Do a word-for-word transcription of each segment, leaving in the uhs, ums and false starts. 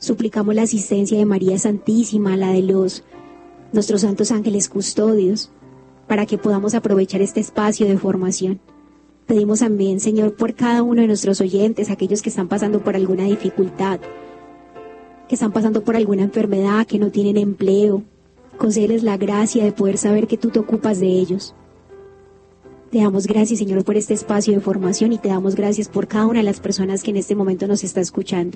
Suplicamos la asistencia de María Santísima, la de los nuestros santos ángeles custodios, para que podamos aprovechar este espacio de formación. Pedimos también, Señor, por cada uno de nuestros oyentes, aquellos que están pasando por alguna dificultad, que están pasando por alguna enfermedad, que no tienen empleo. Concédeles la gracia de poder saber que tú te ocupas de ellos. Te damos gracias, Señor, por este espacio de formación y te damos gracias por cada una de las personas que en este momento nos está escuchando.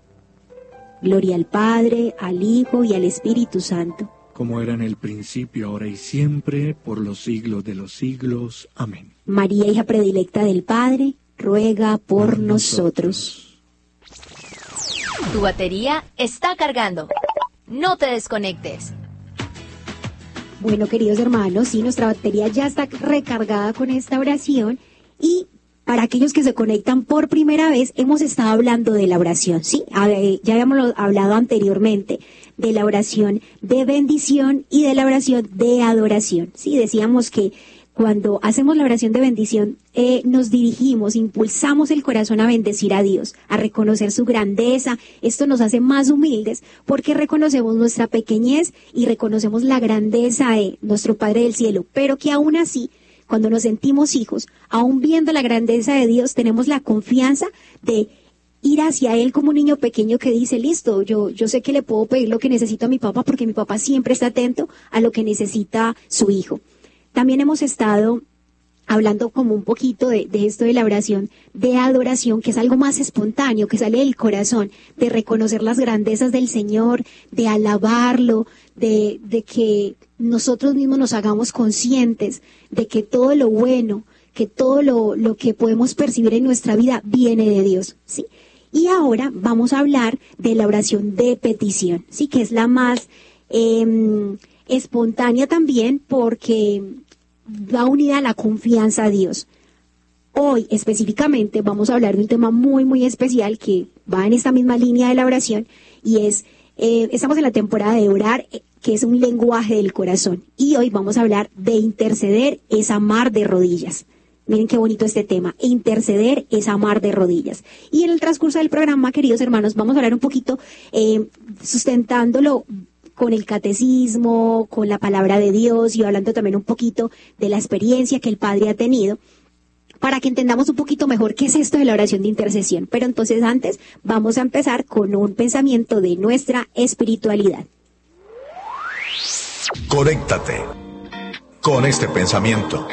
Gloria al Padre, al Hijo y al Espíritu Santo. Como era en el principio, ahora y siempre, por los siglos de los siglos. Amén. María, hija predilecta del Padre, ruega por, por nosotros. nosotros. Tu batería está cargando. No te desconectes. Bueno, queridos hermanos, sí, nuestra batería ya está recargada con esta oración y para aquellos que se conectan por primera vez, hemos estado hablando de la oración, ¿sí? Ya habíamos hablado anteriormente de la oración de bendición y de la oración de adoración, ¿sí? Decíamos que cuando hacemos la oración de bendición, eh, nos dirigimos, impulsamos el corazón a bendecir a Dios, a reconocer su grandeza. Esto nos hace más humildes porque reconocemos nuestra pequeñez y reconocemos la grandeza de nuestro Padre del Cielo, pero que aún así, cuando nos sentimos hijos, aún viendo la grandeza de Dios, tenemos la confianza de ir hacia Él como un niño pequeño que dice, listo, yo, yo sé que le puedo pedir lo que necesito a mi papá porque mi papá siempre está atento a lo que necesita su hijo. También hemos estado hablando como un poquito de, de esto de la oración de adoración, que es algo más espontáneo, que sale del corazón, de reconocer las grandezas del Señor, de alabarlo, de, de que nosotros mismos nos hagamos conscientes de que todo lo bueno, que todo lo, lo que podemos percibir en nuestra vida viene de Dios, ¿sí? Y ahora vamos a hablar de la oración de petición, ¿sí? Que es la más eh, espontánea también porque va unida a la confianza a Dios. Hoy específicamente vamos a hablar de un tema muy muy especial que va en esta misma línea de la oración y es, eh, estamos en la temporada de orar, eh, que es un lenguaje del corazón, y hoy vamos a hablar de interceder es amar de rodillas. Miren qué bonito este tema, interceder es amar de rodillas. Y en el transcurso del programa, queridos hermanos, vamos a hablar un poquito eh, sustentándolo con el catecismo, con la palabra de Dios y hablando también un poquito de la experiencia que el Padre ha tenido, para que entendamos un poquito mejor qué es esto de la oración de intercesión. Pero entonces antes vamos a empezar con un pensamiento de nuestra espiritualidad. Conéctate con este pensamiento.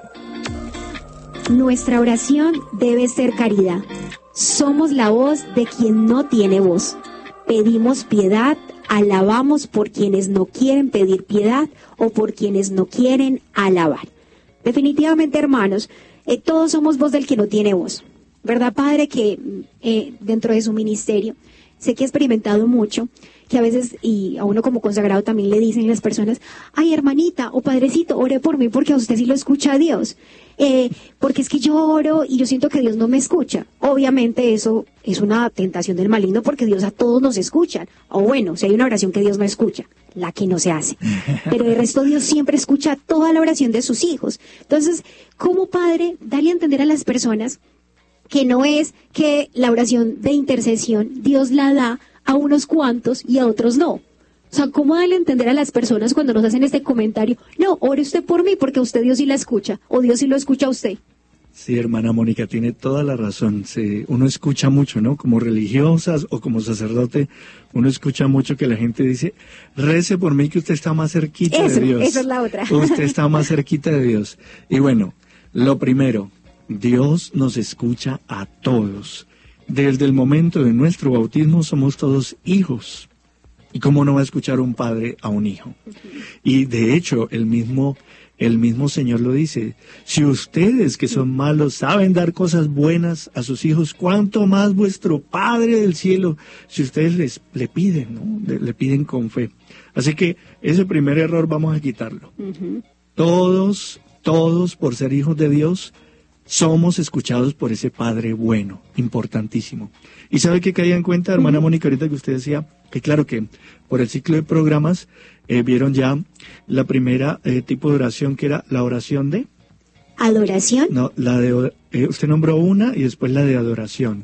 Nuestra oración debe ser caridad. Somos la voz de quien no tiene voz. Pedimos piedad, alabamos por quienes no quieren pedir piedad o por quienes no quieren alabar. Definitivamente, hermanos, eh, todos somos voz del que no tiene voz. ¿Verdad, Padre? Que eh, dentro de su ministerio, sé que he experimentado mucho, que a veces, y a uno como consagrado también le dicen las personas, ay, hermanita o padrecito, ore por mí porque a usted sí lo escucha a Dios. Eh, porque es que yo oro y yo siento que Dios no me escucha. Obviamente eso es una tentación del maligno porque Dios a todos nos escucha. O bueno, si hay una oración que Dios no escucha, la que no se hace. Pero el resto Dios siempre escucha toda la oración de sus hijos. Entonces, como padre, darle a entender a las personas que no es que la oración de intercesión Dios la da a unos cuantos y a otros no. O sea, ¿cómo darle a entender a las personas cuando nos hacen este comentario? No, ore usted por mí porque usted Dios sí la escucha, o Dios sí lo escucha a usted. Sí, hermana Mónica, tiene toda la razón. Sí, uno escucha mucho, ¿no? Como religiosas o como sacerdote, uno escucha mucho que la gente dice, rece por mí que usted está más cerquita Eso, de Dios. Esa es la otra. Usted está más cerquita de Dios. Y bueno, lo primero, Dios nos escucha a todos. Desde el momento de nuestro bautismo somos todos hijos. ¿Y cómo no va a escuchar un padre a un hijo? Uh-huh. Y de hecho, el mismo, el mismo Señor lo dice. Si ustedes que son malos saben dar cosas buenas a sus hijos, ¿cuánto más vuestro Padre del cielo? Si ustedes les, le piden, ¿no? Le, le piden con fe. Así que ese primer error vamos a quitarlo. Uh-huh. Todos, todos por ser hijos de Dios, somos escuchados por ese Padre bueno, importantísimo. ¿Y sabe qué caía en cuenta, hermana Mónica, ahorita que usted decía? Que claro que por el ciclo de programas eh, vieron ya la primera eh, tipo de oración que era la oración de... ¿Adoración? No, la de... Eh, usted nombró una y después la de adoración.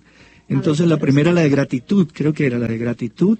Entonces la primera, la de gratitud, creo que era la de gratitud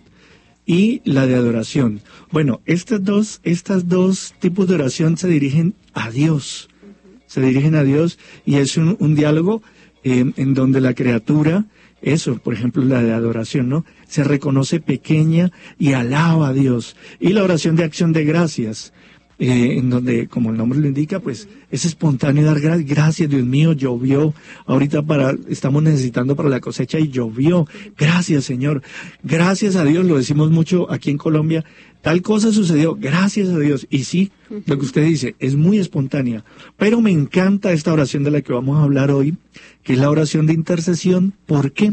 y la de adoración. Bueno, estas dos, estas dos tipos de oración se dirigen a Dios, uh-huh. se dirigen a Dios y es un, un diálogo eh, en donde la criatura, eso, por ejemplo, la de adoración, ¿no? Se reconoce pequeña y alaba a Dios. Y la oración de acción de gracias, eh, en donde, como el nombre lo indica, pues es espontáneo dar gra- gracias, Dios mío, llovió. Ahorita para, estamos necesitando para la cosecha y llovió. Gracias, Señor. Gracias a Dios, lo decimos mucho aquí en Colombia. Tal cosa sucedió, gracias a Dios. Y sí, lo que usted dice, es muy espontánea. Pero me encanta esta oración de la que vamos a hablar hoy, que es la oración de intercesión. ¿Por qué?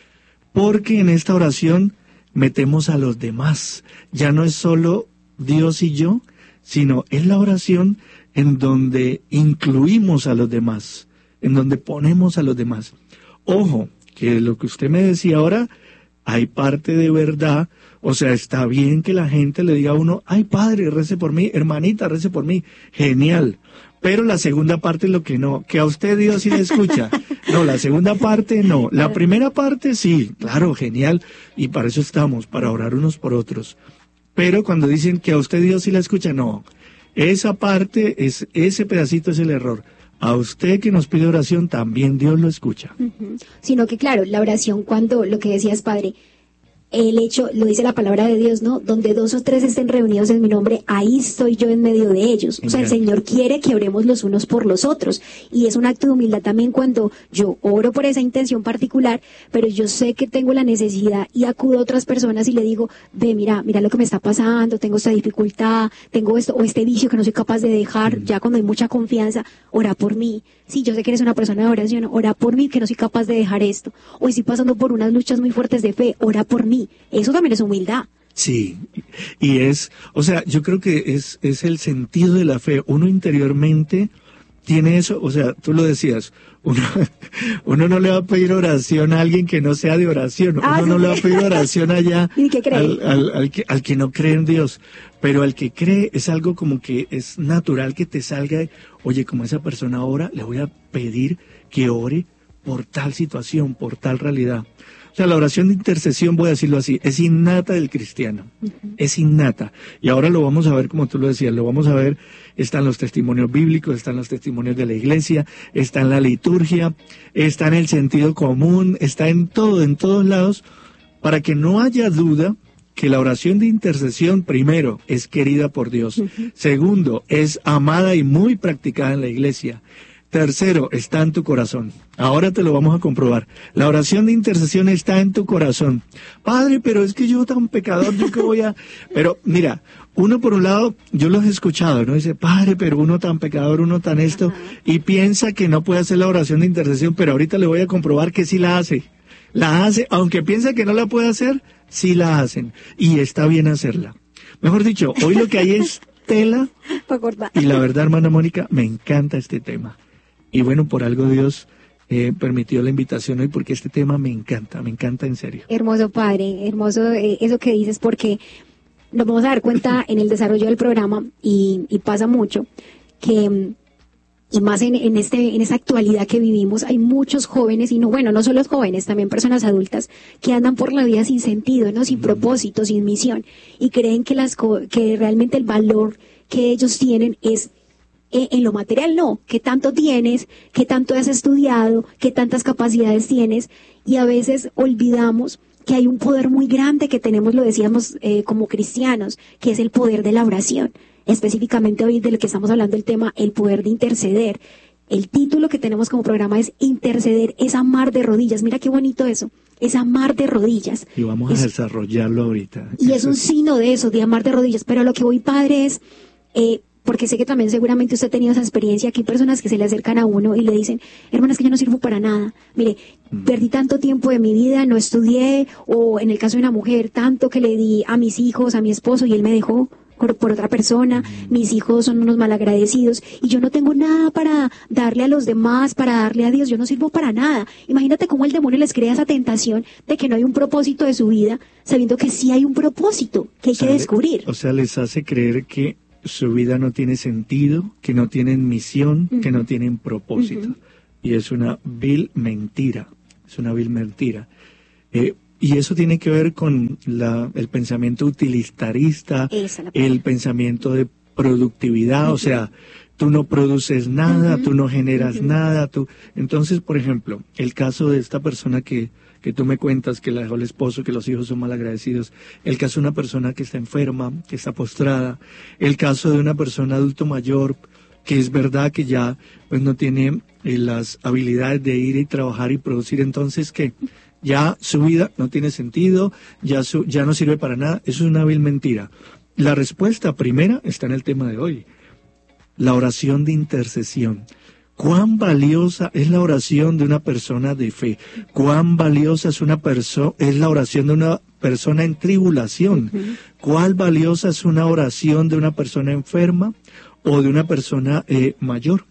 Porque en esta oración metemos a los demás. Ya no es solo Dios y yo, sino es la oración en donde incluimos a los demás, en donde ponemos a los demás. Ojo, que lo que usted me decía ahora, hay parte de verdad. O sea, está bien que la gente le diga a uno, ay padre, rece por mí, hermanita, rece por mí, genial. Pero la segunda parte es lo que no, que a usted Dios sí le escucha. No, la segunda parte no. La primera parte sí, claro, genial. Y para eso estamos, para orar unos por otros. Pero cuando dicen que a usted Dios sí la escucha, no. Esa parte, es ese pedacito es el error. A usted que nos pide oración, también Dios lo escucha. Uh-huh. Sino que claro, la oración cuando, lo que decías, padre, el hecho, lo dice la palabra de Dios, ¿no? Donde dos o tres estén reunidos en mi nombre, ahí estoy yo en medio de ellos. O sea, el Señor quiere que oremos los unos por los otros. Y es un acto de humildad también cuando yo oro por esa intención particular, pero yo sé que tengo la necesidad y acudo a otras personas y le digo, ve, mira, mira lo que me está pasando, tengo esta dificultad, tengo esto, o este vicio que no soy capaz de dejar, mm. ya cuando hay mucha confianza, ora por mí. Sí, yo sé que eres una persona de oración, ora por mí, que no soy capaz de dejar esto. O estoy pasando por unas luchas muy fuertes de fe, ora por mí. Eso también es humildad. Sí, y es, o sea, yo creo que es, es el sentido de la fe. Uno interiormente tiene eso, o sea, tú lo decías, uno, uno no le va a pedir oración a alguien que no sea de oración, uno ah, no sí. le va a pedir oración allá al, al, al, que, al que no cree en Dios, pero al que cree es algo como que es natural que te salga, oye, como esa persona ora, le voy a pedir que ore por tal situación, por tal realidad. O sea, la oración de intercesión, voy a decirlo así, es innata del cristiano, uh-huh. es innata. Y ahora lo vamos a ver, como tú lo decías, lo vamos a ver, están los testimonios bíblicos, están los testimonios de la iglesia, está en la liturgia, está en el sentido común, está en todo, en todos lados, para que no haya duda que la oración de intercesión, primero, es querida por Dios. Uh-huh. Segundo, es amada y muy practicada en la iglesia. Tercero, está en tu corazón. Ahora te lo vamos a comprobar. La oración de intercesión está en tu corazón. Padre, pero es que yo tan pecador, yo que voy a... Pero mira, uno por un lado, yo los he escuchado, ¿no? Dice, padre, pero uno tan pecador, uno tan esto, uh-huh. y piensa que no puede hacer la oración de intercesión, pero ahorita le voy a comprobar que sí la hace. La hace, aunque piensa que no la puede hacer, sí la hacen. Y está bien hacerla. Mejor dicho, hoy lo que hay es tela. Y la verdad, hermana Mónica, me encanta este tema. Y bueno, por algo Dios eh, permitió la invitación hoy, porque este tema me encanta, me encanta en serio. Hermoso, padre, hermoso eh, eso que dices, porque nos vamos a dar cuenta en el desarrollo del programa, y, y pasa mucho, que, y más en, en, este, en esta actualidad que vivimos, hay muchos jóvenes, y no, bueno, no solo los jóvenes, también personas adultas, que andan por la vida sin sentido, ¿no? Sin mm. propósito, sin misión, y creen que, las co- que realmente el valor que ellos tienen es en lo material. No, qué tanto tienes, qué tanto has estudiado, qué tantas capacidades tienes, y a veces olvidamos que hay un poder muy grande que tenemos, lo decíamos eh, como cristianos, que es el poder de la oración. Específicamente hoy de lo que estamos hablando, el tema, el poder de interceder. El título que tenemos como programa es Interceder, es amar de rodillas. Mira qué bonito eso, es amar de rodillas. Y vamos es, a desarrollarlo ahorita. Y es un signo de eso, de amar de rodillas. Pero a lo que voy, padre, es... Eh, porque sé que también seguramente usted ha tenido esa experiencia, que hay personas que se le acercan a uno y le dicen, hermana, es que yo no sirvo para nada, mire, mm. perdí tanto tiempo de mi vida, no estudié, o en el caso de una mujer, tanto que le di a mis hijos, a mi esposo, y él me dejó por, por otra persona, mm. mis hijos son unos malagradecidos, y yo no tengo nada para darle a los demás, para darle a Dios, yo no sirvo para nada. Imagínate cómo el demonio les crea esa tentación de que no hay un propósito de su vida, sabiendo que sí hay un propósito que hay o sea, que descubrir. Le, o sea, les hace creer que su vida no tiene sentido, que no tienen misión, uh-huh. que no tienen propósito. Uh-huh. Y es una vil mentira, es una vil mentira. Eh, y eso tiene que ver con la, el pensamiento utilitarista, el pensamiento de productividad, uh-huh. o sea, tú no produces nada, uh-huh. tú no generas uh-huh. nada, tú... Entonces, por ejemplo, el caso de esta persona que, que tú me cuentas, que la dejó el esposo, que los hijos son malagradecidos, el caso de una persona que está enferma, que está postrada, el caso de una persona adulto mayor, que es verdad que ya pues no tiene eh, las habilidades de ir y trabajar y producir, entonces que ya su vida no tiene sentido, ya, su, ya no sirve para nada, eso es una vil mentira. La respuesta primera está en el tema de hoy, la oración de intercesión. Cuán valiosa es la oración de una persona de fe, cuán valiosa es una perso- es la oración de una persona en tribulación, uh-huh. cuán valiosa es una oración de una persona enferma o de una persona eh, mayor.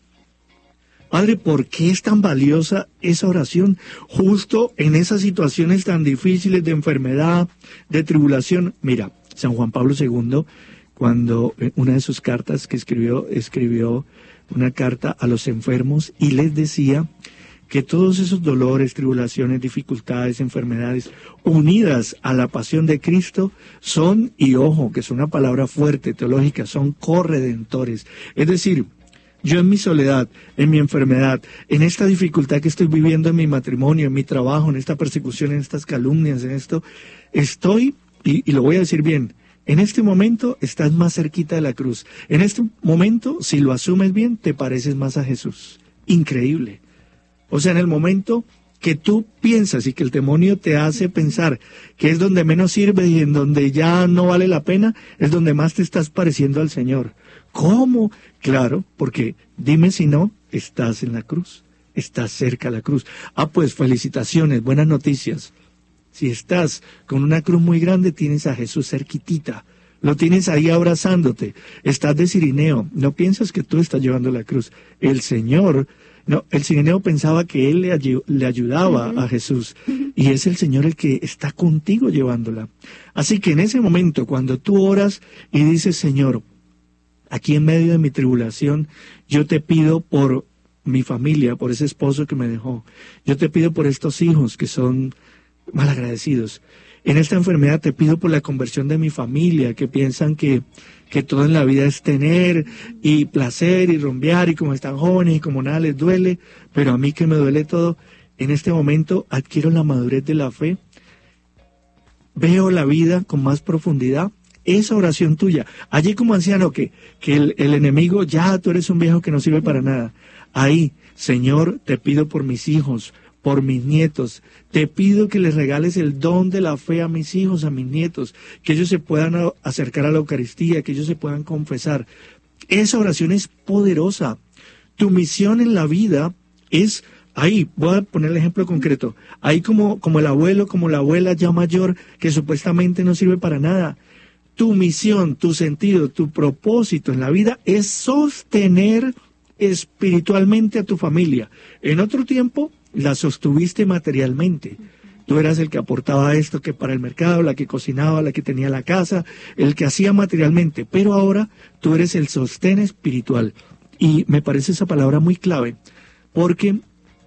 Padre, ¿por qué es tan valiosa esa oración justo en esas situaciones tan difíciles de enfermedad, de tribulación? Mira, San Juan Pablo segundo, cuando en una de sus cartas que escribió, escribió una carta a los enfermos y les decía que todos esos dolores, tribulaciones, dificultades, enfermedades, unidas a la pasión de Cristo, son, y ojo, que es una palabra fuerte, teológica, son corredentores. Es decir, yo en mi soledad, en mi enfermedad, en esta dificultad que estoy viviendo en mi matrimonio, en mi trabajo, en esta persecución, en estas calumnias, en esto, estoy, y, y lo voy a decir bien, en este momento estás más cerquita de la cruz. En este momento, si lo asumes bien, te pareces más a Jesús. Increíble. O sea, en el momento que tú piensas y que el demonio te hace pensar que es donde menos sirve y en donde ya no vale la pena, es donde más te estás pareciendo al Señor. ¿Cómo? Claro, porque dime si no, estás en la cruz, estás cerca a la cruz. Ah, pues felicitaciones, buenas noticias. Si estás con una cruz muy grande, tienes a Jesús cerquitita, lo tienes ahí abrazándote, estás de cirineo, no piensas que tú estás llevando la cruz. El Señor, no, el cirineo pensaba que él le, ay- le ayudaba uh-huh. a Jesús, y es el Señor el que está contigo llevándola. Así que en ese momento, cuando tú oras y dices, Señor, aquí en medio de mi tribulación, yo te pido por mi familia, por ese esposo que me dejó, yo te pido por estos hijos que son malagradecidos. En esta enfermedad te pido por la conversión de mi familia, que piensan que, que todo en la vida es tener y placer y rumbear y como están jóvenes y como nada les duele, pero a mí que me duele todo, en este momento adquiero la madurez de la fe, veo la vida con más profundidad. Esa oración tuya, allí como anciano que, que el, el enemigo, ya tú eres un viejo que no sirve para nada, ahí, Señor, te pido por mis hijos, por mis nietos, te pido que les regales el don de la fe a mis hijos, a mis nietos, que ellos se puedan a- acercar a la Eucaristía, que ellos se puedan confesar. Esa oración es poderosa. Tu misión en la vida es, ahí, voy a poner el ejemplo concreto, ahí como, como el abuelo, como la abuela ya mayor, que supuestamente no sirve para nada. Tu misión, tu sentido, tu propósito en la vida es sostener espiritualmente a tu familia. En otro tiempo la sostuviste materialmente. Tú eras el que aportaba esto, que para el mercado, la que cocinaba, la que tenía la casa, el que hacía materialmente. Pero ahora tú eres el sostén espiritual. Y me parece esa palabra muy clave, porque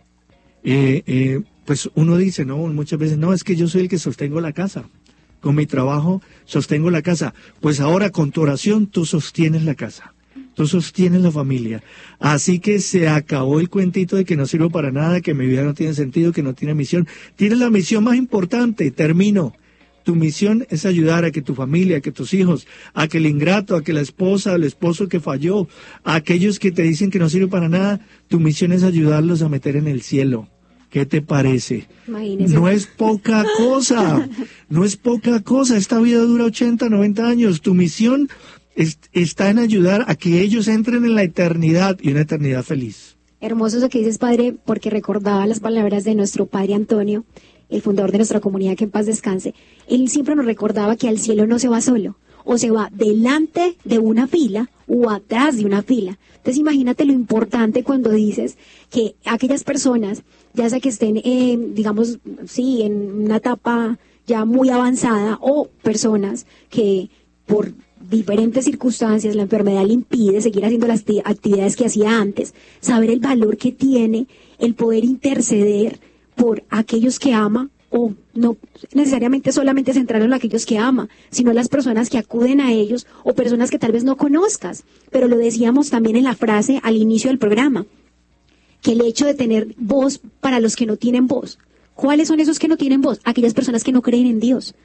eh, eh, pues uno dice, no, muchas veces, no, es que yo soy el que sostengo la casa. Con mi trabajo sostengo la casa. Pues ahora con tu oración tú sostienes la casa. Tú sostienes la familia. Así que se acabó el cuentito de que no sirvo para nada, que mi vida no tiene sentido, que no tiene misión. Tienes la misión más importante. Termino. Tu misión es ayudar a que tu familia, a que tus hijos, a que el ingrato, a que la esposa, el esposo que falló, a aquellos que te dicen que no sirve para nada, tu misión es ayudarlos a meter en el cielo. ¿Qué te parece? Imagínese. No es poca cosa, no es poca cosa. Esta vida dura ochenta, noventa años. Tu misión es, está en ayudar a que ellos entren en la eternidad y una eternidad feliz. Hermoso eso que dices, padre, porque recordaba las palabras de nuestro padre Antonio, el fundador de nuestra comunidad, que en paz descanse. Él siempre nos recordaba que al cielo no se va solo, o se va delante de una fila o atrás de una fila. Entonces imagínate lo importante cuando dices que aquellas personas, ya sea que estén, eh, digamos, sí, en una etapa ya muy avanzada, o personas que por diferentes circunstancias la enfermedad le impide seguir haciendo las ti- actividades que hacía antes, saber el valor que tiene el poder interceder por aquellos que ama o no necesariamente solamente centrarlo en aquellos que ama, sino en las personas que acuden a ellos o personas que tal vez no conozcas. Pero lo decíamos también en la frase al inicio del programa, que el hecho de tener voz para los que no tienen voz. ¿Cuáles son esos que no tienen voz? Aquellas personas que no creen en Dios.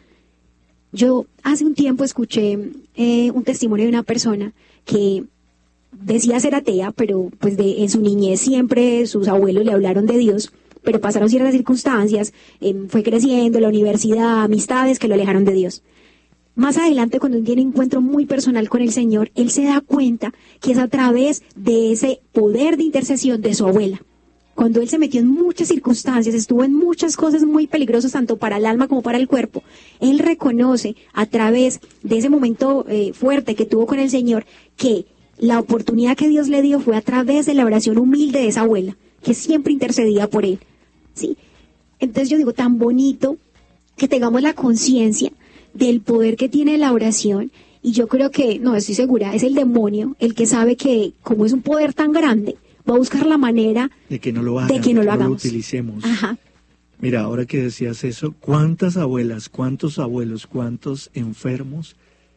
Yo hace un tiempo escuché eh, un testimonio de una persona que decía ser atea, pero pues de, en su niñez siempre sus abuelos le hablaron de Dios, pero pasaron ciertas circunstancias, eh, fue creciendo, la universidad, amistades que lo alejaron de Dios. Más adelante, cuando él tiene un encuentro muy personal con el Señor, él se da cuenta que es a través de ese poder de intercesión de su abuela. Cuando él se metió en muchas circunstancias, estuvo en muchas cosas muy peligrosas, tanto para el alma como para el cuerpo, él reconoce a través de ese momento eh, fuerte que tuvo con el Señor, que la oportunidad que Dios le dio fue a través de la oración humilde de esa abuela, que siempre intercedía por él, ¿sí? Entonces yo digo, tan bonito que tengamos la conciencia del poder que tiene la oración, y yo creo que, no, estoy segura, es el demonio el que sabe que como es un poder tan grande, va a buscar la manera de que no lo hagan, de que no lo, que no lo hagamos. utilicemos. Ajá. Mira, ahora que decías eso, ¿cuántas abuelas, cuántos abuelos, cuántos enfermos,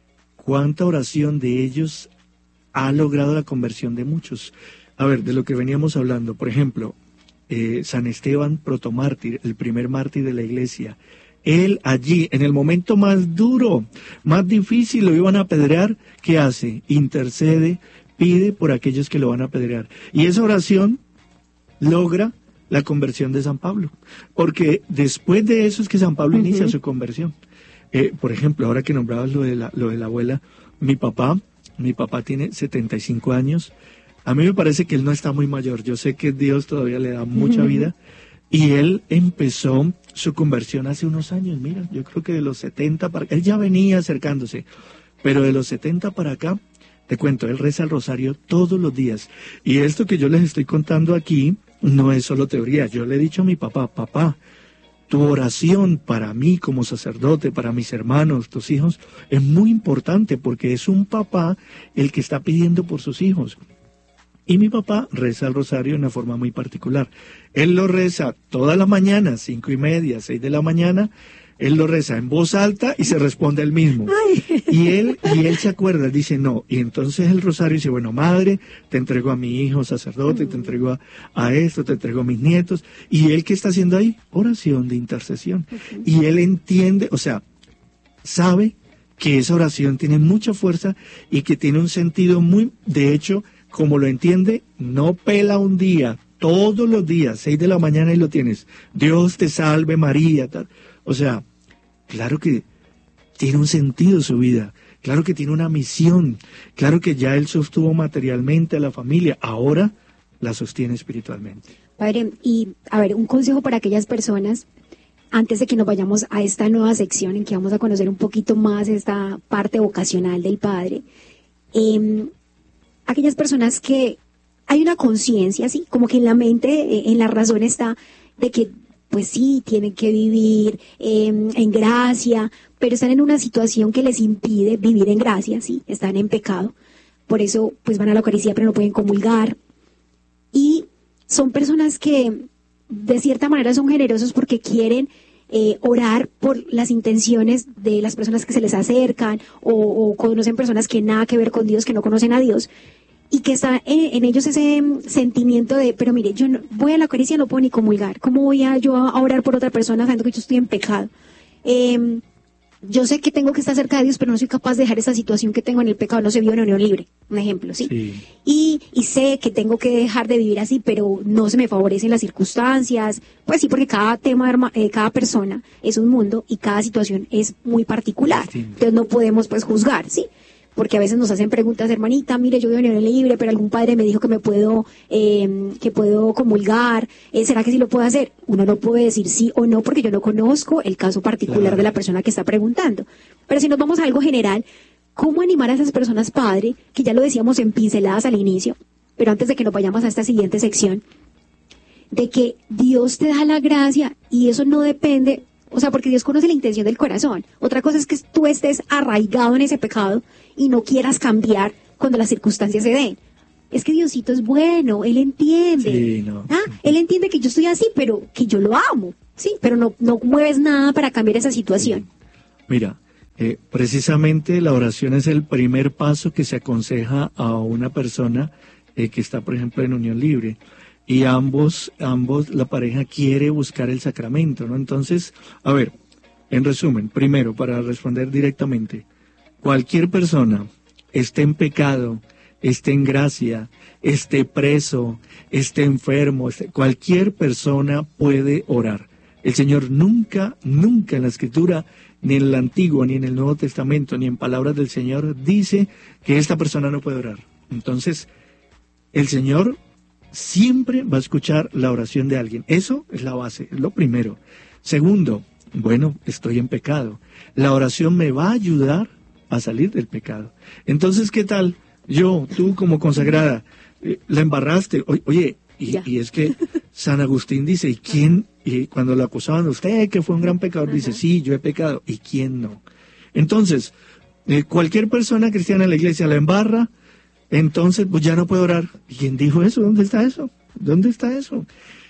cuánta oración de ellos ha logrado la conversión de muchos? A ver, de lo que veníamos hablando, por ejemplo, eh, San Esteban protomártir, el primer mártir de la iglesia, él allí, en el momento más duro, más difícil, lo iban a apedrear, ¿qué hace? Intercede, pide por aquellos que lo van a apedrear. Y esa oración logra la conversión de San Pablo, porque después de eso es que San Pablo uh-huh. inicia su conversión. Eh, por ejemplo, ahora que nombrabas lo de la, lo de la abuela, mi papá, mi papá tiene setenta y cinco años, a mí me parece que él no está muy mayor, yo sé que Dios todavía le da mucha uh-huh. vida, y él empezó su conversión hace unos años, mira, yo creo que de los setenta para acá, él ya venía acercándose, pero de los setenta para acá, te cuento, él reza el rosario todos los días, y esto que yo les estoy contando aquí no es solo teoría. Yo le he dicho a mi papá, papá, tu oración para mí como sacerdote, para mis hermanos, tus hijos, es muy importante porque es un papá el que está pidiendo por sus hijos. Y mi papá reza el rosario de una forma muy particular. Él lo reza toda la mañana, cinco y media, seis de la mañana. Él lo reza en voz alta y se responde él mismo. Ay. Y él y él se acuerda, dice no. Y entonces el rosario dice, bueno, madre, te entrego a mi hijo sacerdote, mm. te entrego a, a esto, te entrego a mis nietos. ¿Y él qué está haciendo ahí? Oración de intercesión. Uh-huh. Y él entiende, o sea, sabe que esa oración tiene mucha fuerza y que tiene un sentido muy, de hecho, como lo entiende, no pela un día, todos los días, seis de la mañana y lo tienes. Dios te salve María, tal. O sea, claro que tiene un sentido su vida, claro que tiene una misión, claro que ya él sostuvo materialmente a la familia, ahora la sostiene espiritualmente. Padre, y a ver, un consejo para aquellas personas, antes de que nos vayamos a esta nueva sección en que vamos a conocer un poquito más esta parte vocacional del Padre, eh, aquellas personas que hay una conciencia, ¿sí? Como que en la mente, eh, en la razón está de que pues sí, tienen que vivir eh, en gracia, pero están en una situación que les impide vivir en gracia, sí, están en pecado, por eso pues van a la Eucaristía pero no pueden comulgar, y son personas que de cierta manera son generosos porque quieren eh, orar por las intenciones de las personas que se les acercan, o, o conocen personas que nada que ver con Dios, que no conocen a Dios, y que está en, en ellos ese sentimiento de, pero mire, yo no, voy a la Eucaristía, no puedo ni comulgar, ¿cómo voy a yo a orar por otra persona sabiendo que yo estoy en pecado? Eh, yo sé que tengo que estar cerca de Dios, pero no soy capaz de dejar esa situación que tengo en el pecado, no se vive en unión libre, un ejemplo, ¿sí? sí. Y, y sé que tengo que dejar de vivir así, pero no se me favorecen las circunstancias, pues sí, porque cada tema, eh, cada persona es un mundo y cada situación es muy particular, sí. Entonces no podemos pues juzgar, ¿sí? Porque a veces nos hacen preguntas, hermanita, mire, yo vivo en unión libre, pero algún padre me dijo que me puedo, eh, que puedo comulgar, eh, ¿será que sí lo puedo hacer? Uno no puede decir sí o no porque yo no conozco el caso particular claro. de la persona que está preguntando. Pero si nos vamos a algo general, ¿cómo animar a esas personas, padre, que ya lo decíamos en pinceladas al inicio, pero antes de que nos vayamos a esta siguiente sección, de que Dios te da la gracia y eso no depende, o sea, porque Dios conoce la intención del corazón. Otra cosa es que tú estés arraigado en ese pecado y no quieras cambiar cuando las circunstancias se den. Es que Diosito es bueno, Él entiende. Sí, no. ¿Ah? Él entiende que yo estoy así, pero que yo lo amo, Sí, pero no, no mueves nada para cambiar esa situación. Mira, eh, precisamente la oración es el primer paso que se aconseja a una persona eh, que está, por ejemplo, en unión libre. Y ambos, ambos, la pareja quiere buscar el sacramento, ¿no? Entonces, a ver, en resumen, primero, para responder directamente, cualquier persona esté en pecado, esté en gracia, esté preso, esté enfermo, esté, cualquier persona puede orar. El Señor nunca, nunca en la Escritura, ni en el Antiguo, ni en el Nuevo Testamento, ni en palabras del Señor, dice que esta persona no puede orar. Entonces, el Señor siempre va a escuchar la oración de alguien. Eso es la base, es lo primero. Segundo, bueno, estoy en pecado. La oración me va a ayudar a salir del pecado. Entonces, ¿qué tal? Yo, tú como consagrada, eh, la embarraste. O, oye, y, y es que San Agustín dice, ¿y quién? Y cuando lo acusaban, usted que fue un gran pecador, uh-huh. dice, sí, yo he pecado. ¿Y quién no? Entonces, eh, cualquier persona cristiana en la iglesia la embarra, entonces pues ya no puede orar. ¿Y quién dijo eso? ¿Dónde está eso? ¿Dónde está eso?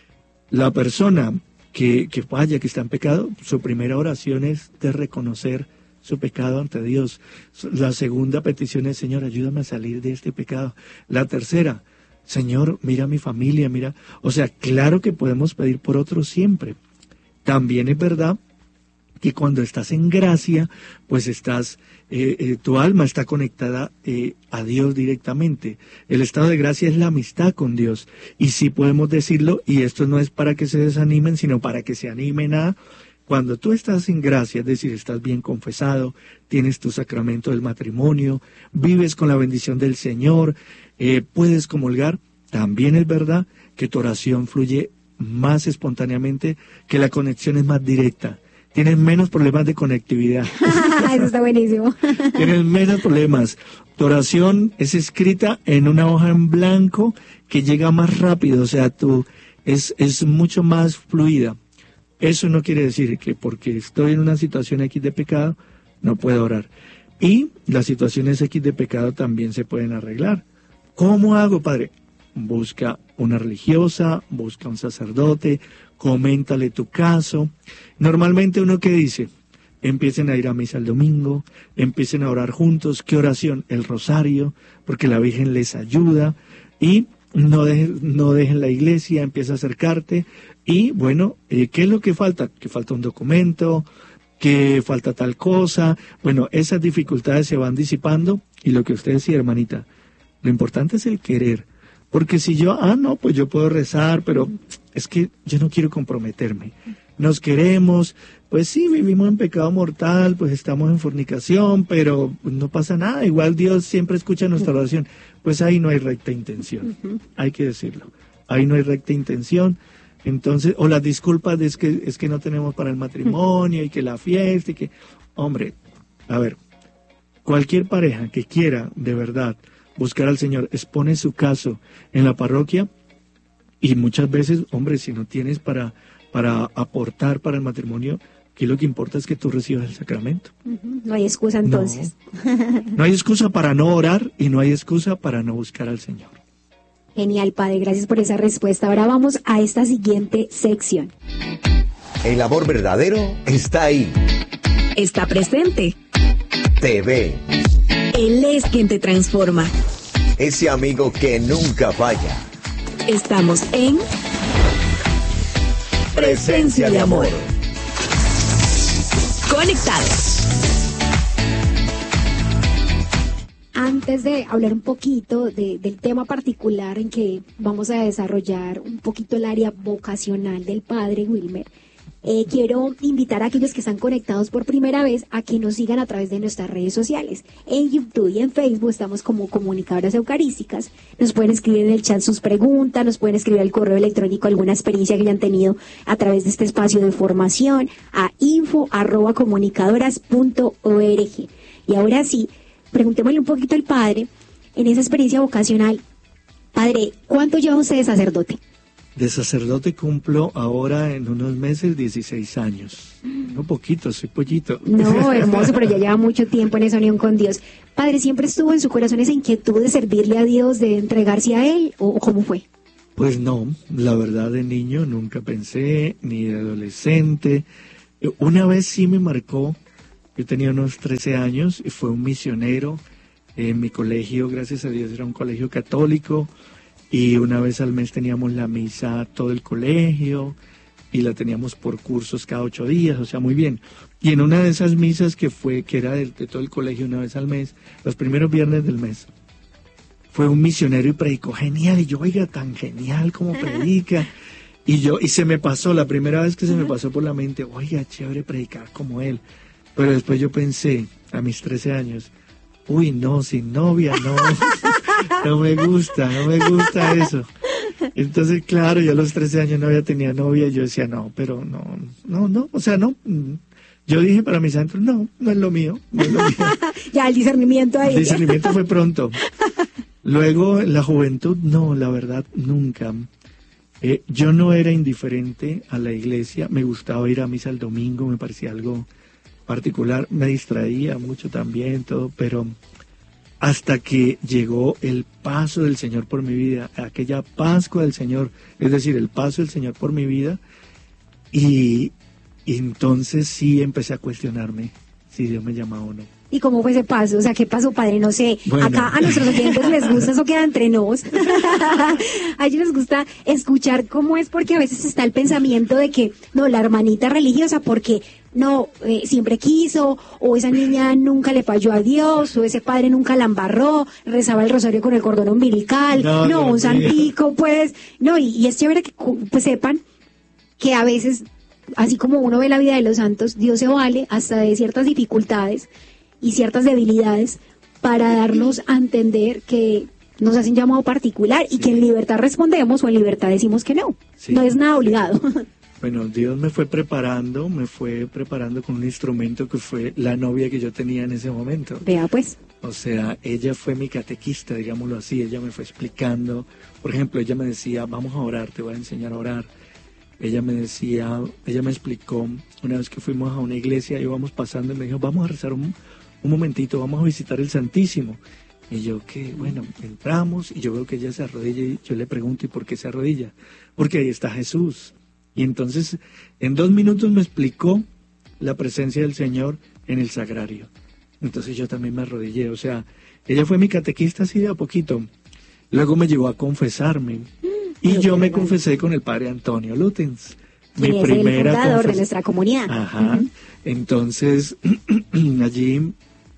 La persona que, que falla, que está en pecado, su primera oración es de reconocer su pecado ante Dios. La segunda petición es, Señor, ayúdame a salir de este pecado. La tercera, Señor, mira mi familia, mira. O sea, claro que podemos pedir por otros siempre. También es verdad que cuando estás en gracia, pues estás, eh, eh, tu alma está conectada eh, a Dios directamente. El estado de gracia es la amistad con Dios. Y sí podemos decirlo, y esto no es para que se desanimen, sino para que se animen a... Cuando tú estás en gracia, es decir, estás bien confesado, tienes tu sacramento del matrimonio, vives con la bendición del Señor, eh, puedes comulgar, también es verdad que tu oración fluye más espontáneamente, que la conexión es más directa. Tienes menos problemas de conectividad. Eso está buenísimo. Tienes menos problemas. Tu oración es escrita en una hoja en blanco que llega más rápido, o sea, tú es, es mucho más fluida. Eso no quiere decir que porque estoy en una situación X de pecado, no puedo orar. Y las situaciones X de pecado también se pueden arreglar. ¿Cómo hago, padre? Busca una religiosa, busca un sacerdote, coméntale tu caso. Normalmente uno que dice, empiecen a ir a misa el domingo, empiecen a orar juntos. ¿Qué oración? El rosario, porque la Virgen les ayuda. Y no dejen, no dejen la iglesia, empieza a acercarte. Y bueno, eh, ¿qué es lo que falta? Que falta un documento, que falta tal cosa. Bueno, esas dificultades se van disipando. Y lo que usted decía, hermanita, lo importante es el querer. Porque si yo, ah, no, pues yo puedo rezar, pero es que yo no quiero comprometerme. Nos queremos, pues sí, vivimos en pecado mortal, pues estamos en fornicación, pero no pasa nada. Igual Dios siempre escucha nuestra oración. Pues ahí no hay recta intención, hay que decirlo. Ahí no hay recta intención. Entonces, o las disculpas de es que, es que no tenemos para el matrimonio y que la fiesta y que... Hombre, a ver, cualquier pareja que quiera de verdad buscar al Señor, expone su caso en la parroquia y muchas veces, hombre, si no tienes para, para aportar para el matrimonio, aquí lo que importa es que tú recibas el sacramento. Uh-huh. No hay excusa entonces. No, no hay excusa para no orar y no hay excusa para no buscar al Señor. Genial, padre, gracias por esa respuesta. Ahora vamos a esta siguiente sección. El amor verdadero está ahí. Está presente. Te ve. Él es quien te transforma. Ese amigo que nunca falla. Estamos en Presencia de Amor. Conectados. Antes de hablar un poquito de, del tema particular en que vamos a desarrollar un poquito el área vocacional del padre Wilmer, eh, quiero invitar a aquellos que están conectados por primera vez a que nos sigan a través de nuestras redes sociales. En YouTube y en Facebook estamos como Comunicadoras Eucarísticas. Nos pueden escribir en el chat sus preguntas, nos pueden escribir al correo electrónico alguna experiencia que hayan tenido a través de este espacio de formación a info arroba comunicadoras punto org. Y ahora sí, preguntémosle un poquito al padre, en esa experiencia vocacional. Padre, ¿cuánto lleva usted de sacerdote? De sacerdote cumplo ahora en unos meses dieciséis años. No poquito, soy pollito. No, hermoso, pero ya lleva mucho tiempo en esa unión con Dios. Padre, ¿siempre estuvo en su corazón esa inquietud de servirle a Dios, de entregarse a Él, o cómo fue? Pues no, la verdad de niño nunca pensé, ni de adolescente. Una vez sí me marcó, yo tenía unos trece años y fue un misionero en mi colegio, gracias a Dios era un colegio católico, y una vez al mes teníamos la misa todo el colegio y la teníamos por cursos cada ocho días, o sea, muy bien. Y en una de esas misas que fue, que era de, de todo el colegio una vez al mes, los primeros viernes del mes, fue un misionero y predicó genial, y yo, oiga, tan genial como predica. Y yo, y se me pasó, la primera vez que se me pasó por la mente, oiga, chévere predicar como él. Pero después yo pensé, a mis trece años, uy, no, sin novia, no, no me gusta, no me gusta eso. Entonces, claro, yo a los trece años no había tenido novia, y yo decía, no, pero no, no, no, o sea, no. Yo dije para mis adentros, no, no es lo mío, no es lo mío. Ya, el discernimiento ahí. El discernimiento fue pronto. Luego, la juventud, no, la verdad, nunca. Eh, yo no era indiferente a la iglesia, me gustaba ir a misa el domingo, me parecía algo particular, me distraía mucho también, todo, pero hasta que llegó el paso del Señor por mi vida, aquella Pascua del Señor, es decir, el paso del Señor por mi vida, y, y entonces sí empecé a cuestionarme si Dios me llamaba o no. ¿Y cómo fue ese paso? O sea, ¿qué pasó, padre? No sé. Bueno. Acá a nuestros oyentes les gusta, eso queda entre nos. A ellos les gusta escuchar cómo es, porque a veces está el pensamiento de que, no, la hermanita religiosa, porque no, eh, siempre quiso, o esa niña nunca le falló a Dios, o ese padre nunca la embarró, rezaba el rosario con el cordón umbilical, no, no un Dios santico, pues, no, y, y es chévere que pues, sepan que a veces, así como uno ve la vida de los santos, Dios se vale hasta de ciertas dificultades y ciertas debilidades para darnos a entender que nos hacen llamado particular y sí. que en libertad respondemos o en libertad decimos que no. Sí. No es nada obligado. Bueno, Dios me fue preparando, me fue preparando con un instrumento que fue la novia que yo tenía en ese momento. Vea pues. O sea, ella fue mi catequista, digámoslo así, ella me fue explicando. Por ejemplo, ella me decía, vamos a orar, te voy a enseñar a orar. Ella me decía, ella me explicó, una vez que fuimos a una iglesia, íbamos pasando y me dijo, vamos a rezar un, un momentito, vamos a visitar el Santísimo. Y yo, que bueno, entramos y yo veo que ella se arrodilla y yo le pregunto, ¿y por qué se arrodilla? Porque ahí está Jesús. Y entonces, en dos minutos me explicó la presencia del Señor en el sagrario. Entonces yo también me arrodillé, o sea, ella fue mi catequista así de a poquito. Luego me llevó a confesarme. Y yo me confesé con el padre Antonio Lutens. Mi es primera el fundador confes- de nuestra comunidad. Ajá. Uh-huh. Entonces, allí,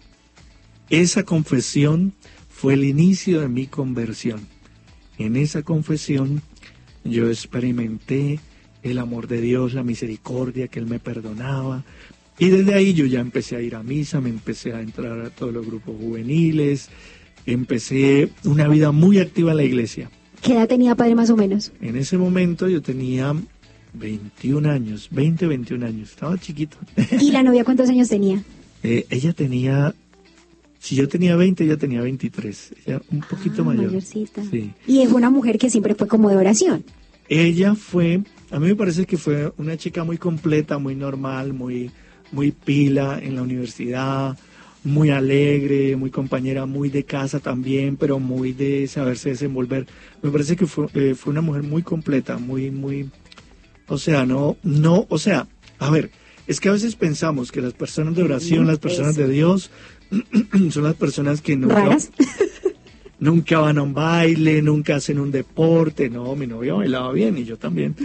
esa confesión fue el inicio de mi conversión. En esa confesión yo experimenté el amor de Dios, la misericordia, que Él me perdonaba. Y desde ahí yo ya empecé a ir a misa, me empecé a entrar a todos los grupos juveniles, empecé una vida muy activa en la iglesia. ¿Qué edad tenía, padre, más o menos? En ese momento yo tenía veintiún años, veinte, veintiún años, estaba chiquito. ¿Y la novia cuántos años tenía? Eh, ella tenía, si yo tenía veinte, ella tenía veintitrés, ella un poquito ah, mayor. Mayorcita. Sí. Y fue una mujer que siempre fue como de oración. Ella fue, a mí me parece que fue una chica muy completa, muy normal, muy, muy pila en la universidad, muy alegre, muy compañera, muy de casa también, pero muy de saberse desenvolver. Me parece que fue, eh, fue una mujer muy completa, muy, muy, o sea, no, no, o sea, a ver, es que a veces pensamos que las personas de oración, las personas de Dios, son las personas que nunca, ¿raras? nunca van a un baile, nunca hacen un deporte. No, mi novia bailaba bien y yo también.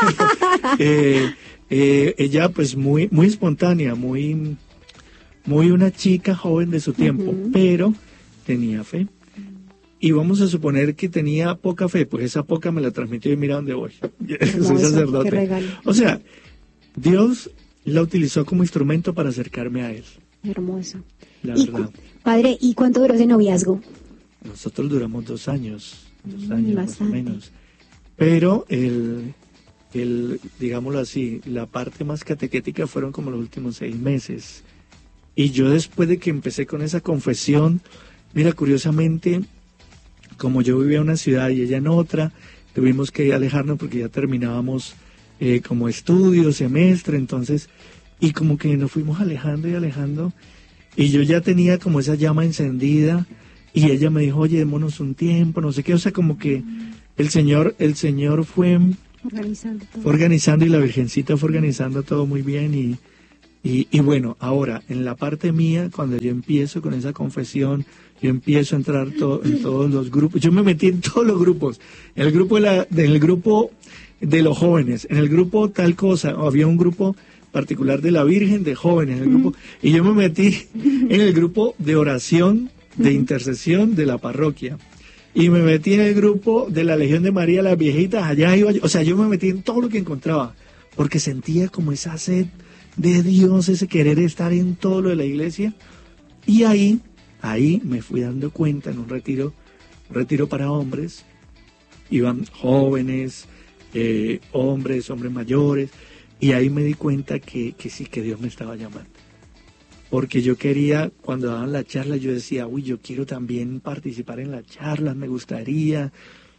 eh, eh, ella pues muy, muy espontánea, muy... muy una chica joven de su tiempo, uh-huh. pero tenía fe. Y vamos a suponer que tenía poca fe, pues esa poca me la transmitió y mira dónde voy. Soy sacerdote. O sea, Dios la utilizó como instrumento para acercarme a Él. Hermoso. La y verdad. Cu- padre, ¿y cuánto duró ese noviazgo? Nosotros duramos dos años, dos Mm, años bastante. más o menos. Pero el, el, digámoslo así, la parte más catequética fueron como los últimos seis meses. Y yo después de que empecé con esa confesión, mira, curiosamente, como yo vivía en una ciudad y ella en otra, tuvimos que alejarnos porque ya terminábamos eh, como estudio, semestre, entonces, y como que nos fuimos alejando y alejando, y yo ya tenía como esa llama encendida, y ella me dijo, oye, démonos un tiempo, no sé qué, o sea, como que, el Señor, el Señor fue Organizando todo. fue organizando y la Virgencita fue organizando todo muy bien y, y, y bueno, ahora, en la parte mía, cuando yo empiezo con esa confesión, yo empiezo a entrar to, en todos los grupos, yo me metí en todos los grupos, en el grupo de la, del grupo de los jóvenes, en el grupo tal cosa, había un grupo particular de la Virgen de jóvenes, en el grupo, y yo me metí en el grupo de oración, de intercesión de la parroquia. Y me metí en el grupo de la Legión de María, las viejitas, allá iba yo, o sea, yo me metí en todo lo que encontraba, porque sentía como esa sed de Dios, ese querer estar en todo lo de la iglesia, y ahí, ahí me fui dando cuenta en un retiro, un retiro para hombres, iban jóvenes, eh, hombres, hombres mayores, y ahí me di cuenta que, que sí, que Dios me estaba llamando. Porque yo quería, cuando daban la charla, yo decía, uy, yo quiero también participar en las charlas, me gustaría.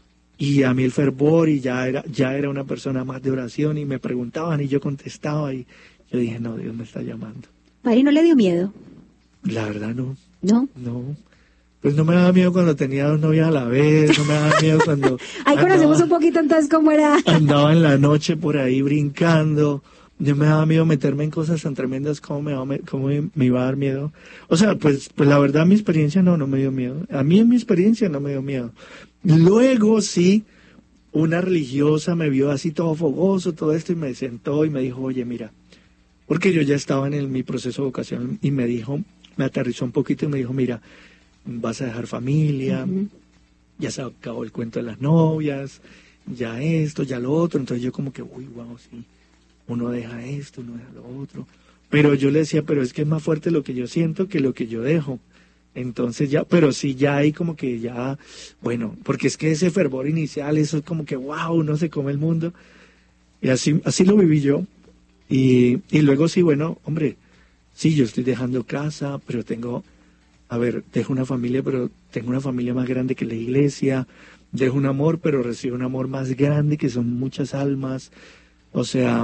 Y a mí el fervor, y ya era, ya era una persona más de oración, y me preguntaban, y yo contestaba, y yo dije, no, Dios me está llamando. Padre, ¿no le dio miedo? La verdad, no. ¿No? No. Pues no me daba miedo cuando tenía dos novias a la vez, no me daba miedo cuando... Ahí andaba, conocemos un poquito entonces cómo era. Andaba en la noche por ahí brincando. Yo me daba miedo meterme en cosas tan tremendas como me, me, como me iba a dar miedo. O sea, pues, pues la verdad mi experiencia no, no me dio miedo. A mí en mi experiencia no me dio miedo. Luego sí, una religiosa me vio así todo fogoso, todo esto, y me sentó y me dijo, oye, mira, porque yo ya estaba en el, mi proceso de vocación, y me dijo, me aterrizó un poquito y me dijo, mira, vas a dejar familia, uh-huh. ya se acabó el cuento de las novias, ya esto, ya lo otro. Entonces yo como que, uy, wow, sí. Uno deja esto, uno deja lo otro. Pero yo le decía, pero es que es más fuerte lo que yo siento que lo que yo dejo. Entonces ya, pero sí ya hay como que ya, bueno, porque es que ese fervor inicial, eso es como que, wow, uno se come el mundo. Y así, así lo viví yo. Y, y luego sí, bueno, hombre, sí, yo estoy dejando casa, pero tengo, a ver, dejo una familia, pero tengo una familia más grande que la iglesia. Dejo un amor, pero recibo un amor más grande, que son muchas almas. O sea,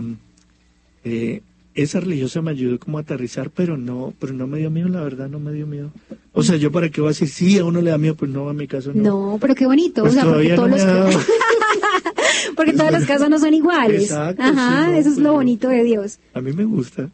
eh, esa religiosa me ayudó como a aterrizar, pero no, pero no me dio miedo, la verdad, no me dio miedo. O sea, yo para qué voy a decir, sí, a uno le da miedo, pues no, a mi caso no. No, pero qué bonito, Pues o sea, porque todos no los dado... porque todos los casos no son iguales. Exacto, Ajá, sí, no, eso es pues lo yo... bonito de Dios. A mí me gusta.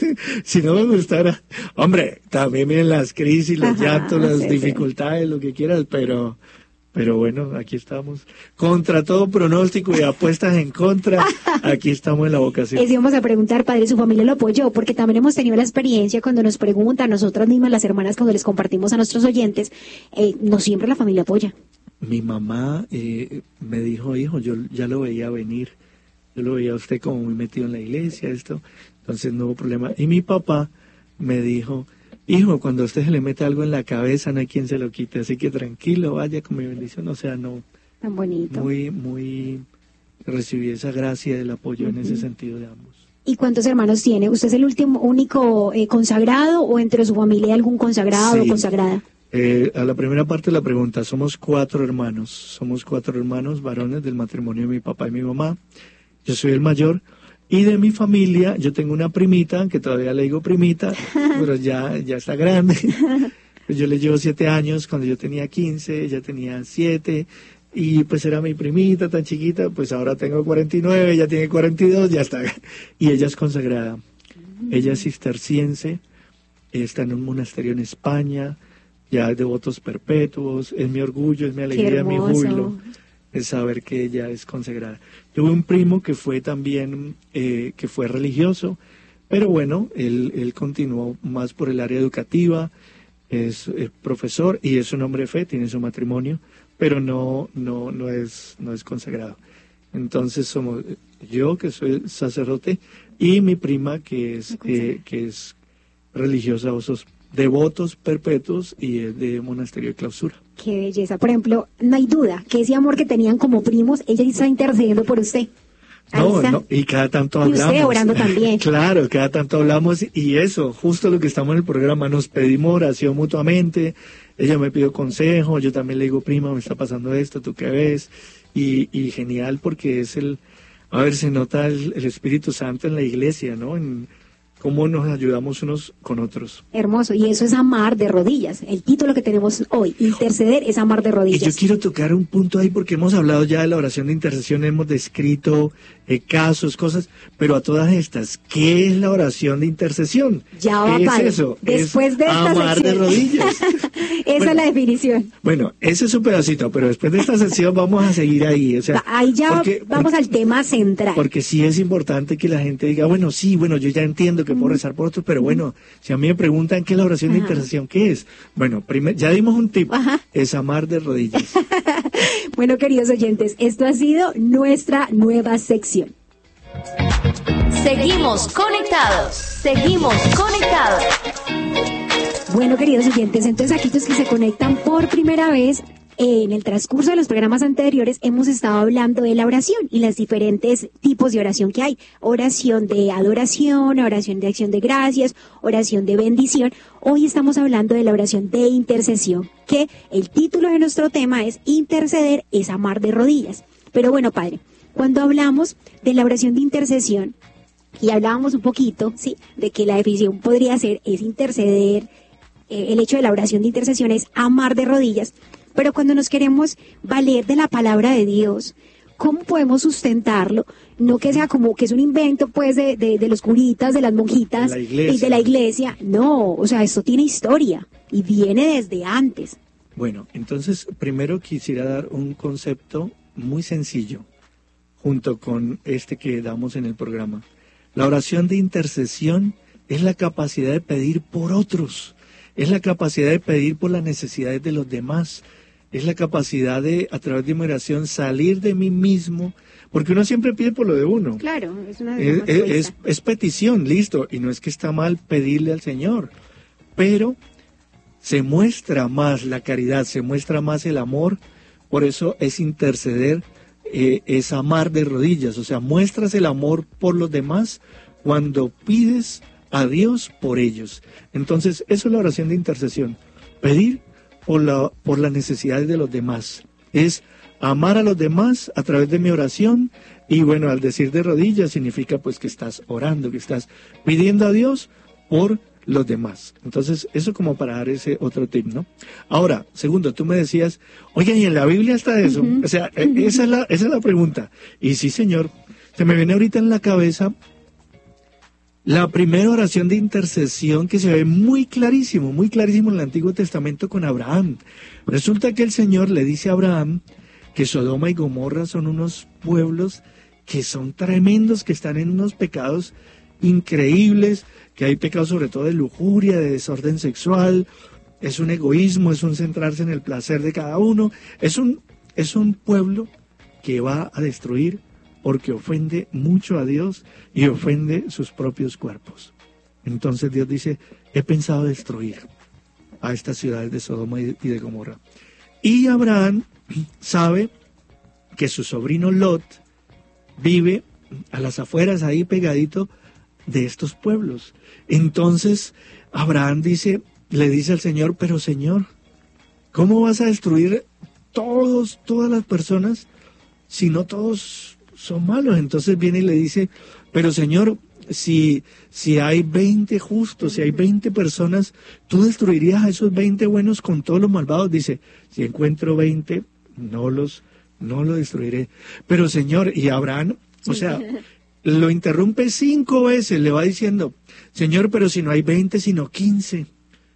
Si no me gustara, hombre, también vienen las crisis, los Ajá, llantos, las sí, dificultades, sí. Lo que quieras, pero... Pero bueno, aquí estamos. Contra todo pronóstico y apuestas en contra, aquí estamos en la vocación. Eso íbamos a preguntar, padre, ¿su familia lo apoyó? Porque también hemos tenido la experiencia cuando nos preguntan, nosotras mismas, las hermanas, cuando les compartimos a nuestros oyentes, eh, no siempre la familia apoya. Mi mamá eh, me dijo, hijo, yo ya lo veía venir. Yo lo veía a usted como muy metido en la iglesia, esto. Entonces no hubo problema. Y mi papá me dijo... Hijo, cuando a usted se le mete algo en la cabeza, no hay quien se lo quite, así que tranquilo, vaya con mi bendición, o sea, no. Tan bonito. Muy, muy, recibí esa gracia del apoyo uh-huh. en ese sentido de ambos. ¿Y cuántos hermanos tiene? ¿Usted es el último, único eh, consagrado o entre su familia hay algún consagrado sí. o consagrada? Eh, a la primera parte de la pregunta, somos cuatro hermanos, somos cuatro hermanos varones del matrimonio de mi papá y mi mamá, yo soy el mayor. Y de mi familia, yo tengo una primita, que todavía le digo primita, pero ya, ya está grande. Yo le llevo siete años, cuando yo tenía quince, ella tenía siete, y pues era mi primita tan chiquita, pues ahora tengo cuarenta y nueve, ella tiene cuarenta y dos, ya está. Y ella es consagrada. Ella es cisterciense, está en un monasterio en España, ya es de votos perpetuos, es mi orgullo, es mi alegría, mi júbilo. Es saber que ella es consagrada. Tuve un primo que fue también, eh, que fue religioso, pero bueno, él, él continuó más por el área educativa, es, es profesor y es un hombre de fe, tiene su matrimonio, pero no, no, no es, no es consagrado. Entonces somos yo, que soy sacerdote, y mi prima, que es, eh, que es religiosa, osos devotos perpetuos, y es de monasterio de clausura. Qué belleza. Por ejemplo, no hay duda que ese amor que tenían como primos, ella está intercediendo por usted. No, no, y cada tanto hablamos. Y usted orando también. Claro, cada tanto hablamos, y eso, justo lo que estamos en el programa, nos pedimos oración mutuamente, ella me pidió consejo, yo también le digo, prima, me está pasando esto, ¿tú qué ves? Y, y genial, porque es el, a ver, se nota el, el Espíritu Santo en la iglesia, ¿no? En, cómo nos ayudamos unos con otros. Hermoso, y eso es amar de rodillas. El título que tenemos hoy, interceder, es amar de rodillas. Y yo quiero tocar un punto ahí porque hemos hablado ya de la oración de intercesión, hemos descrito eh, casos, cosas, pero a todas estas, ¿qué es la oración de intercesión? Ya va, ¿Qué padre. es eso? Después es de esta amar sección. de rodillas. Esa Bueno, es la definición. Bueno, ese es un pedacito, pero después de esta sección vamos a seguir ahí. O sea, Ahí ya porque, vamos porque, al tema central. Porque sí es importante que la gente diga, bueno, sí, bueno, yo ya entiendo que puedo rezar por otros, pero bueno, si a mí me preguntan qué es la oración de Ajá. intercesión, ¿qué es? Bueno, primer, ya dimos un tip, Ajá. es amar de rodillas. Bueno, queridos oyentes, esto ha sido nuestra nueva sección. Seguimos conectados. Seguimos conectados. Bueno, queridos oyentes, entonces aquellos que se conectan por primera vez, en el transcurso de los programas anteriores hemos estado hablando de la oración y los diferentes tipos de oración que hay. Oración de adoración, oración de acción de gracias, oración de bendición. Hoy estamos hablando de la oración de intercesión, que el título de nuestro tema es interceder es amar de rodillas. Pero bueno, padre, cuando hablamos de la oración de intercesión, y hablábamos un poquito, sí, de que la definición podría ser es interceder, eh, el hecho de la oración de intercesión es amar de rodillas. Pero cuando nos queremos valer de la palabra de Dios, ¿cómo podemos sustentarlo? No que sea como que es un invento pues de, de, de los curitas, de las monjitas De la y iglesia. de la iglesia. No, o sea, esto tiene historia y viene desde antes. Bueno, entonces primero quisiera dar un concepto muy sencillo, junto con este que damos en el programa. La oración de intercesión es la capacidad de pedir por otros, es la capacidad de pedir por las necesidades de los demás, es la capacidad de, a través de mi oración, salir de mí mismo, porque uno siempre pide por lo de uno. Claro, es una Es, es, es, es petición, listo, y no es que está mal pedirle al Señor, pero se muestra más la caridad, se muestra más el amor, por eso es interceder, eh, es amar de rodillas, o sea, muestras el amor por los demás cuando pides a Dios por ellos. Entonces, eso es la oración de intercesión, pedir por, la, por las necesidades de los demás, es amar a los demás a través de mi oración, y bueno, al decir de rodillas significa pues que estás orando, que estás pidiendo a Dios por los demás. Entonces, eso como para dar ese otro tip, ¿no? Ahora, segundo, tú me decías, oye, ¿y en la Biblia está eso? Uh-huh. O sea, uh-huh. esa es la, esa es la pregunta. Y sí, señor, se me viene ahorita en la cabeza la primera oración de intercesión que se ve muy clarísimo, muy clarísimo en el Antiguo Testamento con Abraham. Resulta que el Señor le dice a Abraham que Sodoma y Gomorra son unos pueblos que son tremendos, que están en unos pecados increíbles, que hay pecados sobre todo de lujuria, de desorden sexual, es un egoísmo, es un centrarse en el placer de cada uno, es un, es un pueblo que va a destruir porque ofende mucho a Dios y ofende sus propios cuerpos. Entonces Dios dice, he pensado destruir a estas ciudades de Sodoma y de Gomorra. Y Abraham sabe que su sobrino Lot vive a las afueras, ahí pegadito de estos pueblos. Entonces Abraham dice, le dice al Señor, pero Señor, ¿cómo vas a destruir todos, todas las personas si no todos son malos? Entonces viene y le dice, pero Señor, si, si hay veinte justos, si hay veinte personas, ¿tú destruirías a esos veinte buenos con todos los malvados? Dice, si encuentro veinte, no los, no los destruiré. Pero Señor, y Abraham, o sea, lo interrumpe cinco veces, le va diciendo, Señor, pero si no hay veinte, sino quince.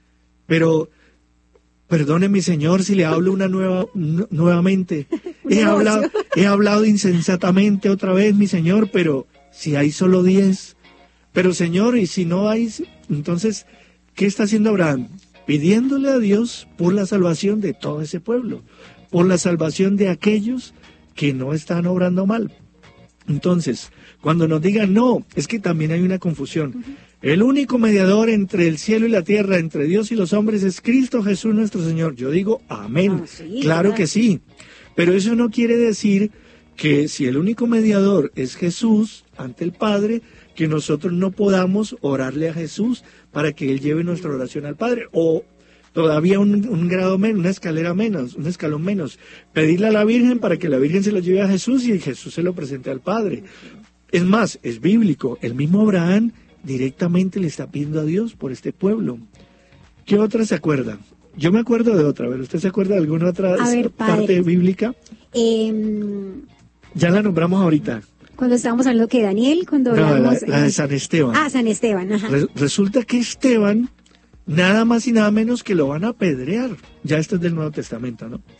Pero, perdone mi Señor si le hablo una nueva, nuevamente. He hablado, he hablado insensatamente otra vez, mi Señor, pero si hay solo diez. Pero Señor, y si no hay, entonces, ¿qué está haciendo Abraham? Pidiéndole a Dios por la salvación de todo ese pueblo, por la salvación de aquellos que no están obrando mal. Entonces, cuando nos digan no, es que también hay una confusión. Uh-huh. El único mediador entre el cielo y la tierra, entre Dios y los hombres, es Cristo Jesús nuestro Señor. Yo digo amén. Ah, sí, claro ¿verdad? Que sí. Pero eso no quiere decir que si el único mediador es Jesús ante el Padre, que nosotros no podamos orarle a Jesús para que Él lleve nuestra oración al Padre. O todavía un, un grado menos, una escalera menos, un escalón menos. Pedirle a la Virgen para que la Virgen se lo lleve a Jesús y Jesús se lo presente al Padre. Es más, es bíblico. El mismo Abraham directamente le está pidiendo a Dios por este pueblo. ¿Qué otra se acuerda? Yo me acuerdo de otra, a ver, ¿usted se acuerda de alguna otra A ver, parte padre. bíblica? Eh, Ya la nombramos ahorita. cuando estábamos hablando que Daniel, cuando No, la, hablamos... la de eh, San Esteban. Ah, San Esteban, ajá. Re- resulta que Esteban, nada más y nada menos que lo van a apedrear. Ya esto es del Nuevo Testamento, ¿no?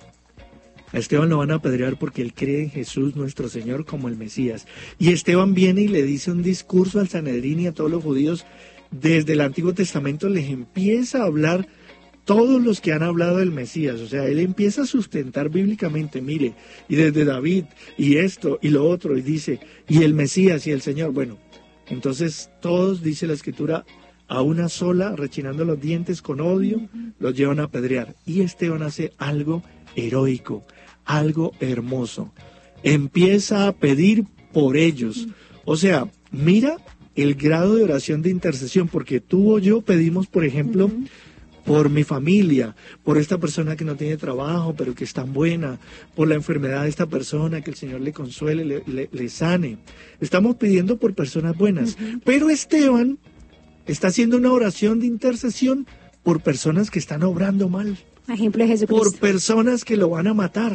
A Esteban lo van a apedrear porque él cree en Jesús nuestro Señor como el Mesías. Y Esteban viene y le dice un discurso al Sanedrín y a todos los judíos. Desde el Antiguo Testamento les empieza a hablar todos los que han hablado del Mesías. O sea, él empieza a sustentar bíblicamente, mire, y desde David, y esto, y lo otro, y dice, y el Mesías, y el Señor. Bueno, entonces todos, dice la Escritura, a una sola, rechinando los dientes con odio, los llevan a apedrear. Y Esteban hace algo heroico, algo hermoso. Empieza a pedir por ellos. O sea, mira el grado de oración de intercesión, porque tú o yo pedimos, por ejemplo, uh-huh. por mi familia, por esta persona que no tiene trabajo, pero que es tan buena, por la enfermedad de esta persona, que el Señor le consuele, le, le, le sane. Estamos pidiendo por personas buenas. Uh-huh. Pero Esteban está haciendo una oración de intercesión por personas que están obrando mal. Ejemplo de Jesucristo. Por personas que lo van a matar.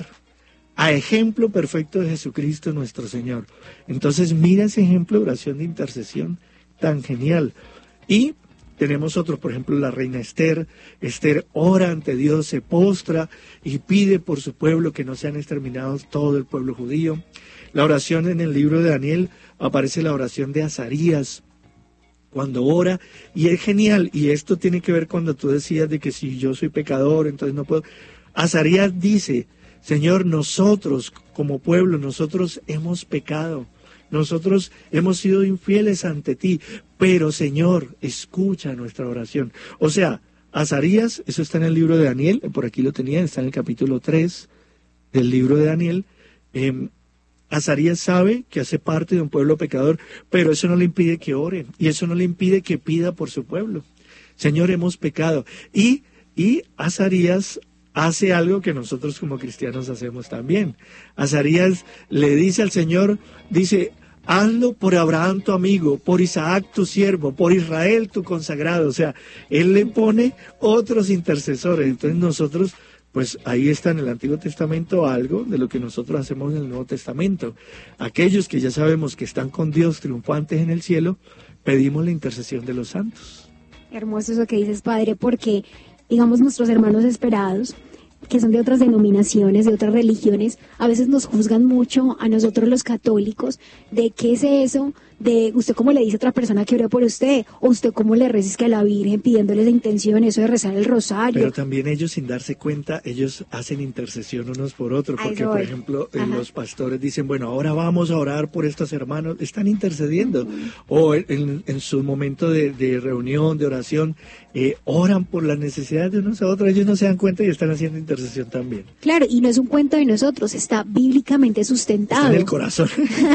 A ejemplo perfecto de Jesucristo nuestro Señor. Entonces mira ese ejemplo de oración de intercesión tan genial. Y tenemos otros, por ejemplo, la reina Esther. Esther ora ante Dios, se postra y pide por su pueblo que no sean exterminados todo el pueblo judío. La oración en el libro de Daniel, aparece la oración de Azarías, cuando ora, y es genial, y esto tiene que ver cuando tú decías de que si yo soy pecador, entonces no puedo. Azarías dice, Señor, nosotros como pueblo, nosotros hemos pecado, nosotros hemos sido infieles ante ti, pero Señor, escucha nuestra oración. O sea, Azarías, eso está en el libro de Daniel, por aquí lo tenía, está en el capítulo tres del libro de Daniel. eh, Azarías sabe que hace parte de un pueblo pecador, pero eso no le impide que ore, y eso no le impide que pida por su pueblo. Señor, hemos pecado. Y, y Azarías hace algo que nosotros como cristianos hacemos también. Azarías le dice al Señor, dice, hazlo por Abraham tu amigo, por Isaac tu siervo, por Israel tu consagrado. O sea, él le pone otros intercesores. Entonces nosotros, pues ahí está en el Antiguo Testamento algo de lo que nosotros hacemos en el Nuevo Testamento. Aquellos que ya sabemos que están con Dios triunfantes en el cielo, pedimos la intercesión de los santos. Hermoso eso que dices, Padre, porque, digamos, nuestros hermanos esperados, que son de otras denominaciones, de otras religiones, a veces nos juzgan mucho a nosotros los católicos de qué es eso, de usted cómo le dice a otra persona que ore por usted, o usted cómo le resiste a la Virgen pidiéndole la intención, eso de rezar el rosario. Pero también ellos, sin darse cuenta, ellos hacen intercesión unos por otros, porque por ejemplo eh, los pastores dicen, bueno, ahora vamos a orar por estos hermanos, están intercediendo, uh-huh. o en, en su momento de, de reunión, de oración, eh, oran por las necesidades de unos a otros, ellos no se dan cuenta y están haciendo intercesión también. Claro, y no es un cuento de nosotros, está bíblicamente sustentado. Está en el corazón.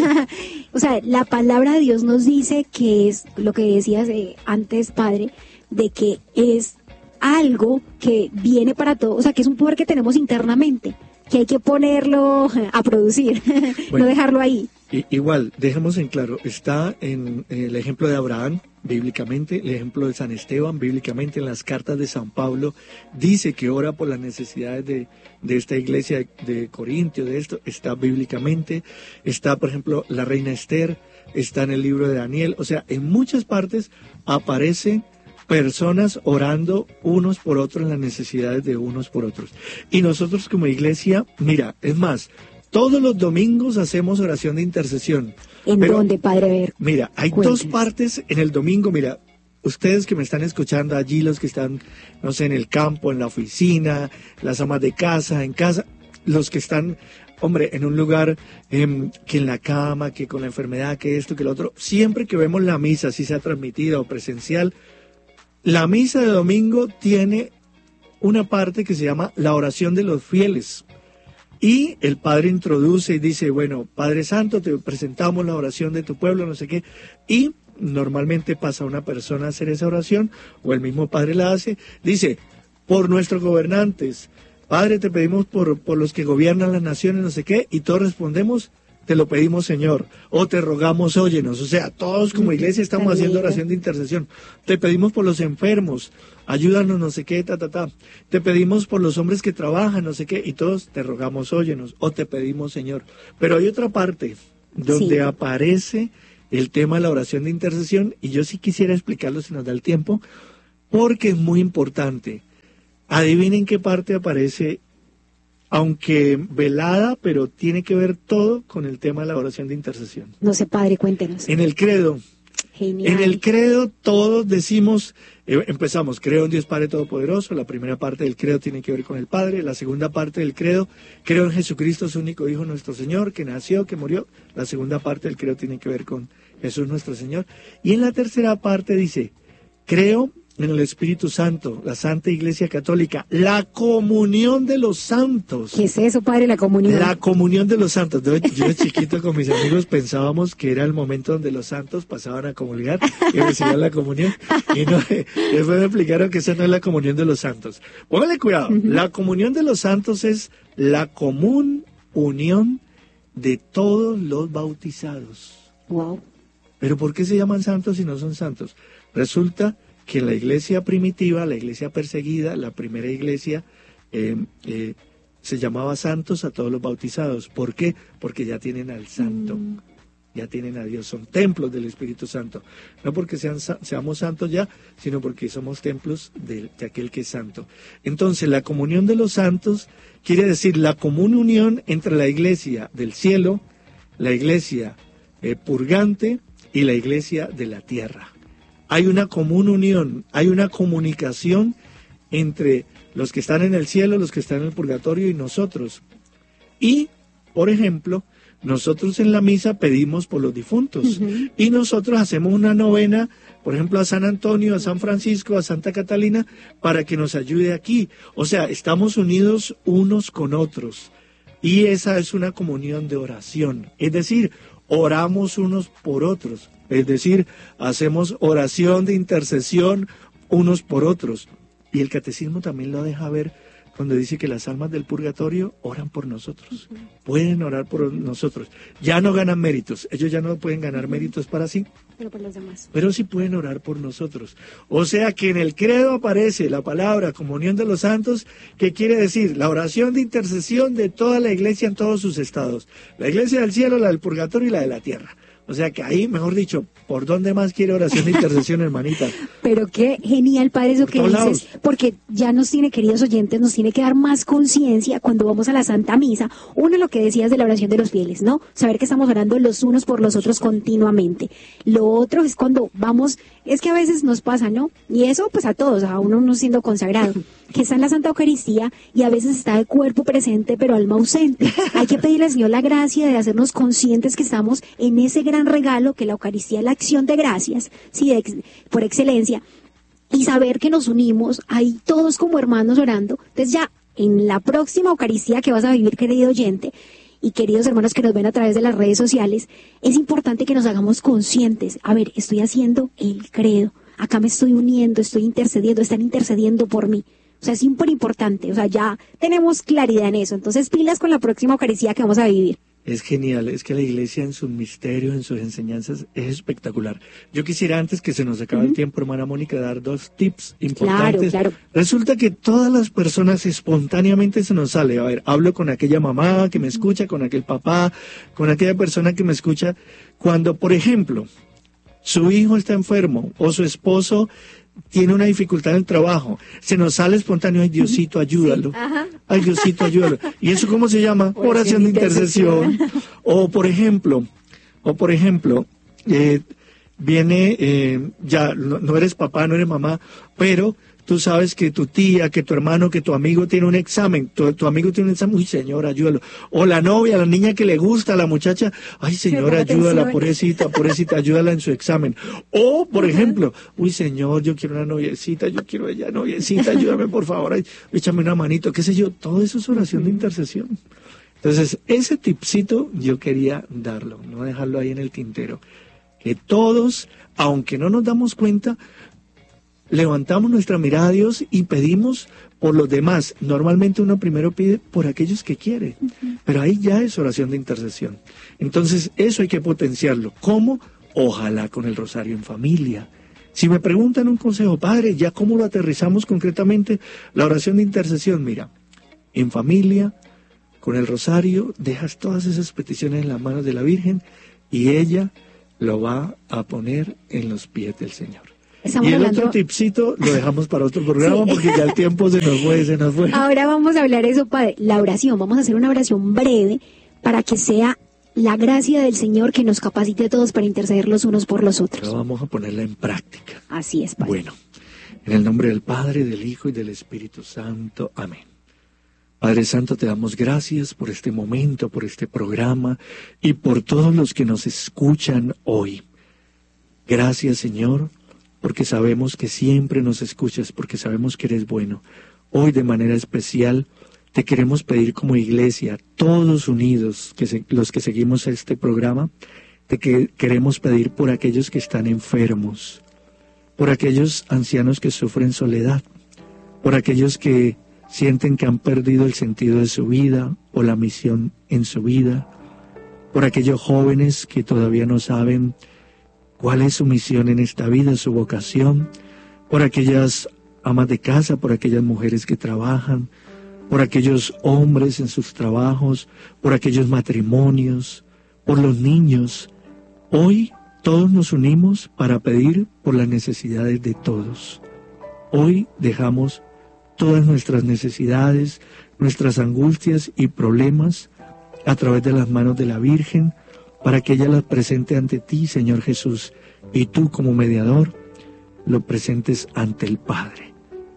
O sea, la palabra de Dios nos dice que es lo que decías eh, antes, Padre, de que es algo que viene para todos, o sea, que es un poder que tenemos internamente, que hay que ponerlo a producir, bueno, no dejarlo ahí. Y, igual, dejemos en claro, está en, en el ejemplo de Abraham, bíblicamente, el ejemplo de San Esteban, bíblicamente, en las cartas de San Pablo, dice que ora por las necesidades de, de esta iglesia de, de Corintio, de esto, está bíblicamente, está, por ejemplo, la reina Esther, está en el libro de Daniel, o sea, en muchas partes aparecen personas orando unos por otros en las necesidades de unos por otros. Y nosotros como iglesia, mira, es más, todos los domingos hacemos oración de intercesión. ¿En Pero, dónde, Padre? A ver, mira, hay cuéntanos. dos partes en el domingo, mira, ustedes que me están escuchando allí, los que están, no sé, en el campo, en la oficina, las amas de casa, en casa, los que están, hombre, en un lugar eh, que en la cama, que con la enfermedad, que esto, que lo otro, siempre que vemos la misa, si sea transmitida o presencial, la misa de domingo tiene una parte que se llama la oración de los fieles. Y el Padre introduce y dice, bueno, Padre Santo, te presentamos la oración de tu pueblo, no sé qué. Y normalmente pasa una persona a hacer esa oración, o el mismo Padre la hace, dice, por nuestros gobernantes, Padre, te pedimos por, por los que gobiernan las naciones, no sé qué, y todos respondemos, te lo pedimos, Señor, o te rogamos, óyenos. O sea, todos como iglesia estamos haciendo oración de intercesión. Te pedimos por los enfermos, ayúdanos, no sé qué, ta, ta, ta. Te pedimos por los hombres que trabajan, no sé qué, y todos te rogamos, óyenos, o te pedimos, Señor. Pero hay otra parte donde sí aparece el tema de la oración de intercesión, y yo sí quisiera explicarlo si nos da el tiempo, porque es muy importante. Adivinen qué parte aparece, aunque velada, pero tiene que ver todo con el tema de la oración de intercesión. No sé, padre, cuéntenos. En el credo. Genial. En el credo todos decimos, eh, empezamos, creo en Dios Padre Todopoderoso. La primera parte del credo tiene que ver con el Padre. La segunda parte del credo, creo en Jesucristo, su único Hijo, nuestro Señor, que nació, que murió. La segunda parte del credo tiene que ver con Jesús, nuestro Señor. Y en la tercera parte dice, creo en el Espíritu Santo, la Santa Iglesia Católica, la comunión de los santos. ¿Qué es eso, padre, la comunión? La comunión de los santos. Yo, yo de chiquito con mis amigos pensábamos que era el momento donde los santos pasaban a comulgar y recibían la comunión. Y no, después me explicaron que esa no es la comunión de los santos. Póngale cuidado, uh-huh. La comunión de los santos es la común unión de todos los bautizados. Wow. ¿Pero por qué se llaman santos si no son santos? Resulta que en la iglesia primitiva, la iglesia perseguida, la primera iglesia, eh, eh, se llamaba santos a todos los bautizados. ¿Por qué? Porque ya tienen al santo, mm. ya tienen a Dios, son templos del Espíritu Santo. No porque sean, seamos santos ya, sino porque somos templos de, de aquel que es santo. Entonces, la comunión de los santos quiere decir la común unión entre la iglesia del cielo, la iglesia eh, purgante y la iglesia de la tierra. Hay una común unión, hay una comunicación entre los que están en el cielo, los que están en el purgatorio y nosotros. Y, por ejemplo, nosotros en la misa pedimos por los difuntos. Uh-huh. Y nosotros hacemos una novena, por ejemplo, a San Antonio, a San Francisco, a Santa Catalina, para que nos ayude aquí. O sea, estamos unidos unos con otros. Y esa es una comunión de oración. Es decir, oramos unos por otros. Es decir, hacemos oración de intercesión unos por otros. Y el catecismo también lo deja ver cuando dice que las almas del purgatorio oran por nosotros. Uh-huh. Pueden orar por nosotros. Ya no ganan méritos. Ellos ya no pueden ganar uh-huh. méritos para sí. Pero por los demás. Pero sí pueden orar por nosotros. O sea que en el credo aparece la palabra comunión de los santos, que quiere decir la oración de intercesión de toda la iglesia en todos sus estados. La iglesia del cielo, la del purgatorio y la de la tierra. O sea que ahí, mejor dicho, ¿por dónde más quiere oración de intercesión, hermanita? Pero qué genial, padre, eso Por que todos dices, lados. Porque ya nos tiene, queridos oyentes, nos tiene que dar más conciencia cuando vamos a la Santa Misa. Uno, lo que decías de la oración de los fieles, ¿no? Saber que estamos orando los unos por los otros continuamente. Lo otro es cuando vamos, es que a veces nos pasa, ¿no? Y eso, pues a todos, a uno no siendo consagrado, que está en la Santa Eucaristía y a veces está el cuerpo presente, pero alma ausente. Hay que pedirle al Señor la gracia de hacernos conscientes que estamos en ese gran regalo que la Eucaristía es la acción de gracias, sí, de ex, por excelencia, y saber que nos unimos ahí todos como hermanos orando. Entonces ya en la próxima Eucaristía que vas a vivir, querido oyente, y queridos hermanos que nos ven a través de las redes sociales, es importante que nos hagamos conscientes. A ver, estoy haciendo el credo, acá me estoy uniendo, estoy intercediendo, están intercediendo por mí. O sea, es súper importante, o sea, ya tenemos claridad en eso. Entonces, pilas con la próxima Eucaristía que vamos a vivir. Es genial, es que la iglesia en sus misterios, en sus enseñanzas, es espectacular. Yo quisiera, antes que se nos acabe uh-huh. el tiempo, hermana Mónica, dar dos tips importantes. Claro, claro. Resulta que todas las personas espontáneamente se nos sale. A ver, hablo con aquella mamá que me escucha, con aquel papá, con aquella persona que me escucha. Cuando, por ejemplo, su hijo está enfermo o su esposo tiene una dificultad en el trabajo, se nos sale espontáneo, ay Diosito, ayúdalo, sí, ay Diosito, ayúdalo. ¿Y eso cómo se llama? Oración, Oración de intercesión. O por ejemplo, o por ejemplo, eh, viene, eh, ya no, no eres papá, no eres mamá, pero tú sabes que tu tía, que tu hermano, que tu amigo tiene un examen, tu, tu amigo tiene un examen, uy señor, ayúdalo. O la novia, la niña que le gusta, la muchacha, ay señor, ayúdala, pobrecita, pobrecita, ayúdala en su examen. O, por uh-huh. ejemplo, uy señor, yo quiero una noviecita, yo quiero ella, noviecita, ayúdame por favor, ay, échame una manito, qué sé yo, todo eso es oración uh-huh. de intercesión. Entonces, ese tipcito yo quería darlo, no dejarlo ahí en el tintero. Que todos, aunque no nos damos cuenta, levantamos nuestra mirada a Dios y pedimos por los demás. Normalmente uno primero pide por aquellos que quiere, uh-huh. pero ahí ya es oración de intercesión. Entonces eso hay que potenciarlo. ¿Cómo? Ojalá con el rosario en familia. Si me preguntan un consejo, padre, ¿ya cómo lo aterrizamos concretamente? La oración de intercesión, mira, en familia, con el rosario, dejas todas esas peticiones en las manos de la Virgen y ella lo va a poner en los pies del Señor. Estamos y el hablando... otro tipcito lo dejamos para otro programa sí. porque ya el tiempo se nos fue, se nos fue. Ahora vamos a hablar eso, padre, la oración. Vamos a hacer una oración breve para que sea la gracia del Señor que nos capacite a todos para interceder los unos por los otros. Pero vamos a ponerla en práctica. Así es, padre. Bueno, en el nombre del Padre, del Hijo y del Espíritu Santo. Amén. Padre Santo, te damos gracias por este momento, por este programa y por todos los que nos escuchan hoy. Gracias, Señor, porque sabemos que siempre nos escuchas, porque sabemos que eres bueno. Hoy, de manera especial, te queremos pedir como iglesia, todos unidos, que se, los que seguimos este programa, te que, queremos pedir por aquellos que están enfermos, por aquellos ancianos que sufren soledad, por aquellos que sienten que han perdido el sentido de su vida o la misión en su vida, por aquellos jóvenes que todavía no saben cuál es su misión en esta vida, su vocación, por aquellas amas de casa, por aquellas mujeres que trabajan, por aquellos hombres en sus trabajos, por aquellos matrimonios, por los niños. Hoy todos nos unimos para pedir por las necesidades de todos. Hoy dejamos todas nuestras necesidades, nuestras angustias y problemas a través de las manos de la Virgen, para que ella las presente ante ti, Señor Jesús, y tú como mediador lo presentes ante el Padre.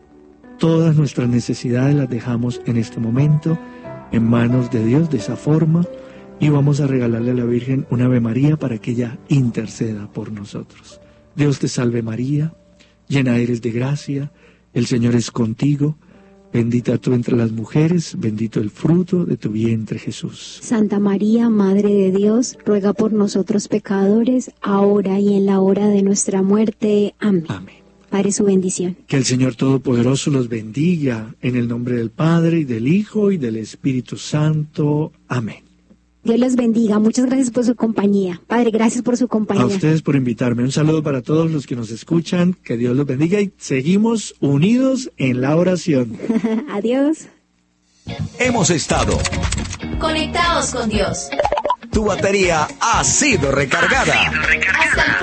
Todas nuestras necesidades las dejamos en este momento en manos de Dios de esa forma y vamos a regalarle a la Virgen una Ave María para que ella interceda por nosotros. Dios te salve María, llena eres de gracia, el Señor es contigo, bendita tú entre las mujeres, bendito el fruto de tu vientre Jesús. Santa María, Madre de Dios, ruega por nosotros pecadores, ahora y en la hora de nuestra muerte. Amén. Amén. Padre, su bendición. Que el Señor Todopoderoso los bendiga, en el nombre del Padre, y del Hijo, y del Espíritu Santo. Amén. Dios les bendiga. Muchas gracias por su compañía. Padre, gracias por su compañía. A ustedes por invitarme. Un saludo para todos los que nos escuchan. Que Dios los bendiga y seguimos unidos en la oración. Adiós. Hemos estado conectados con Dios. Tu batería ha sido recargada. Ha sido recargada. Hasta el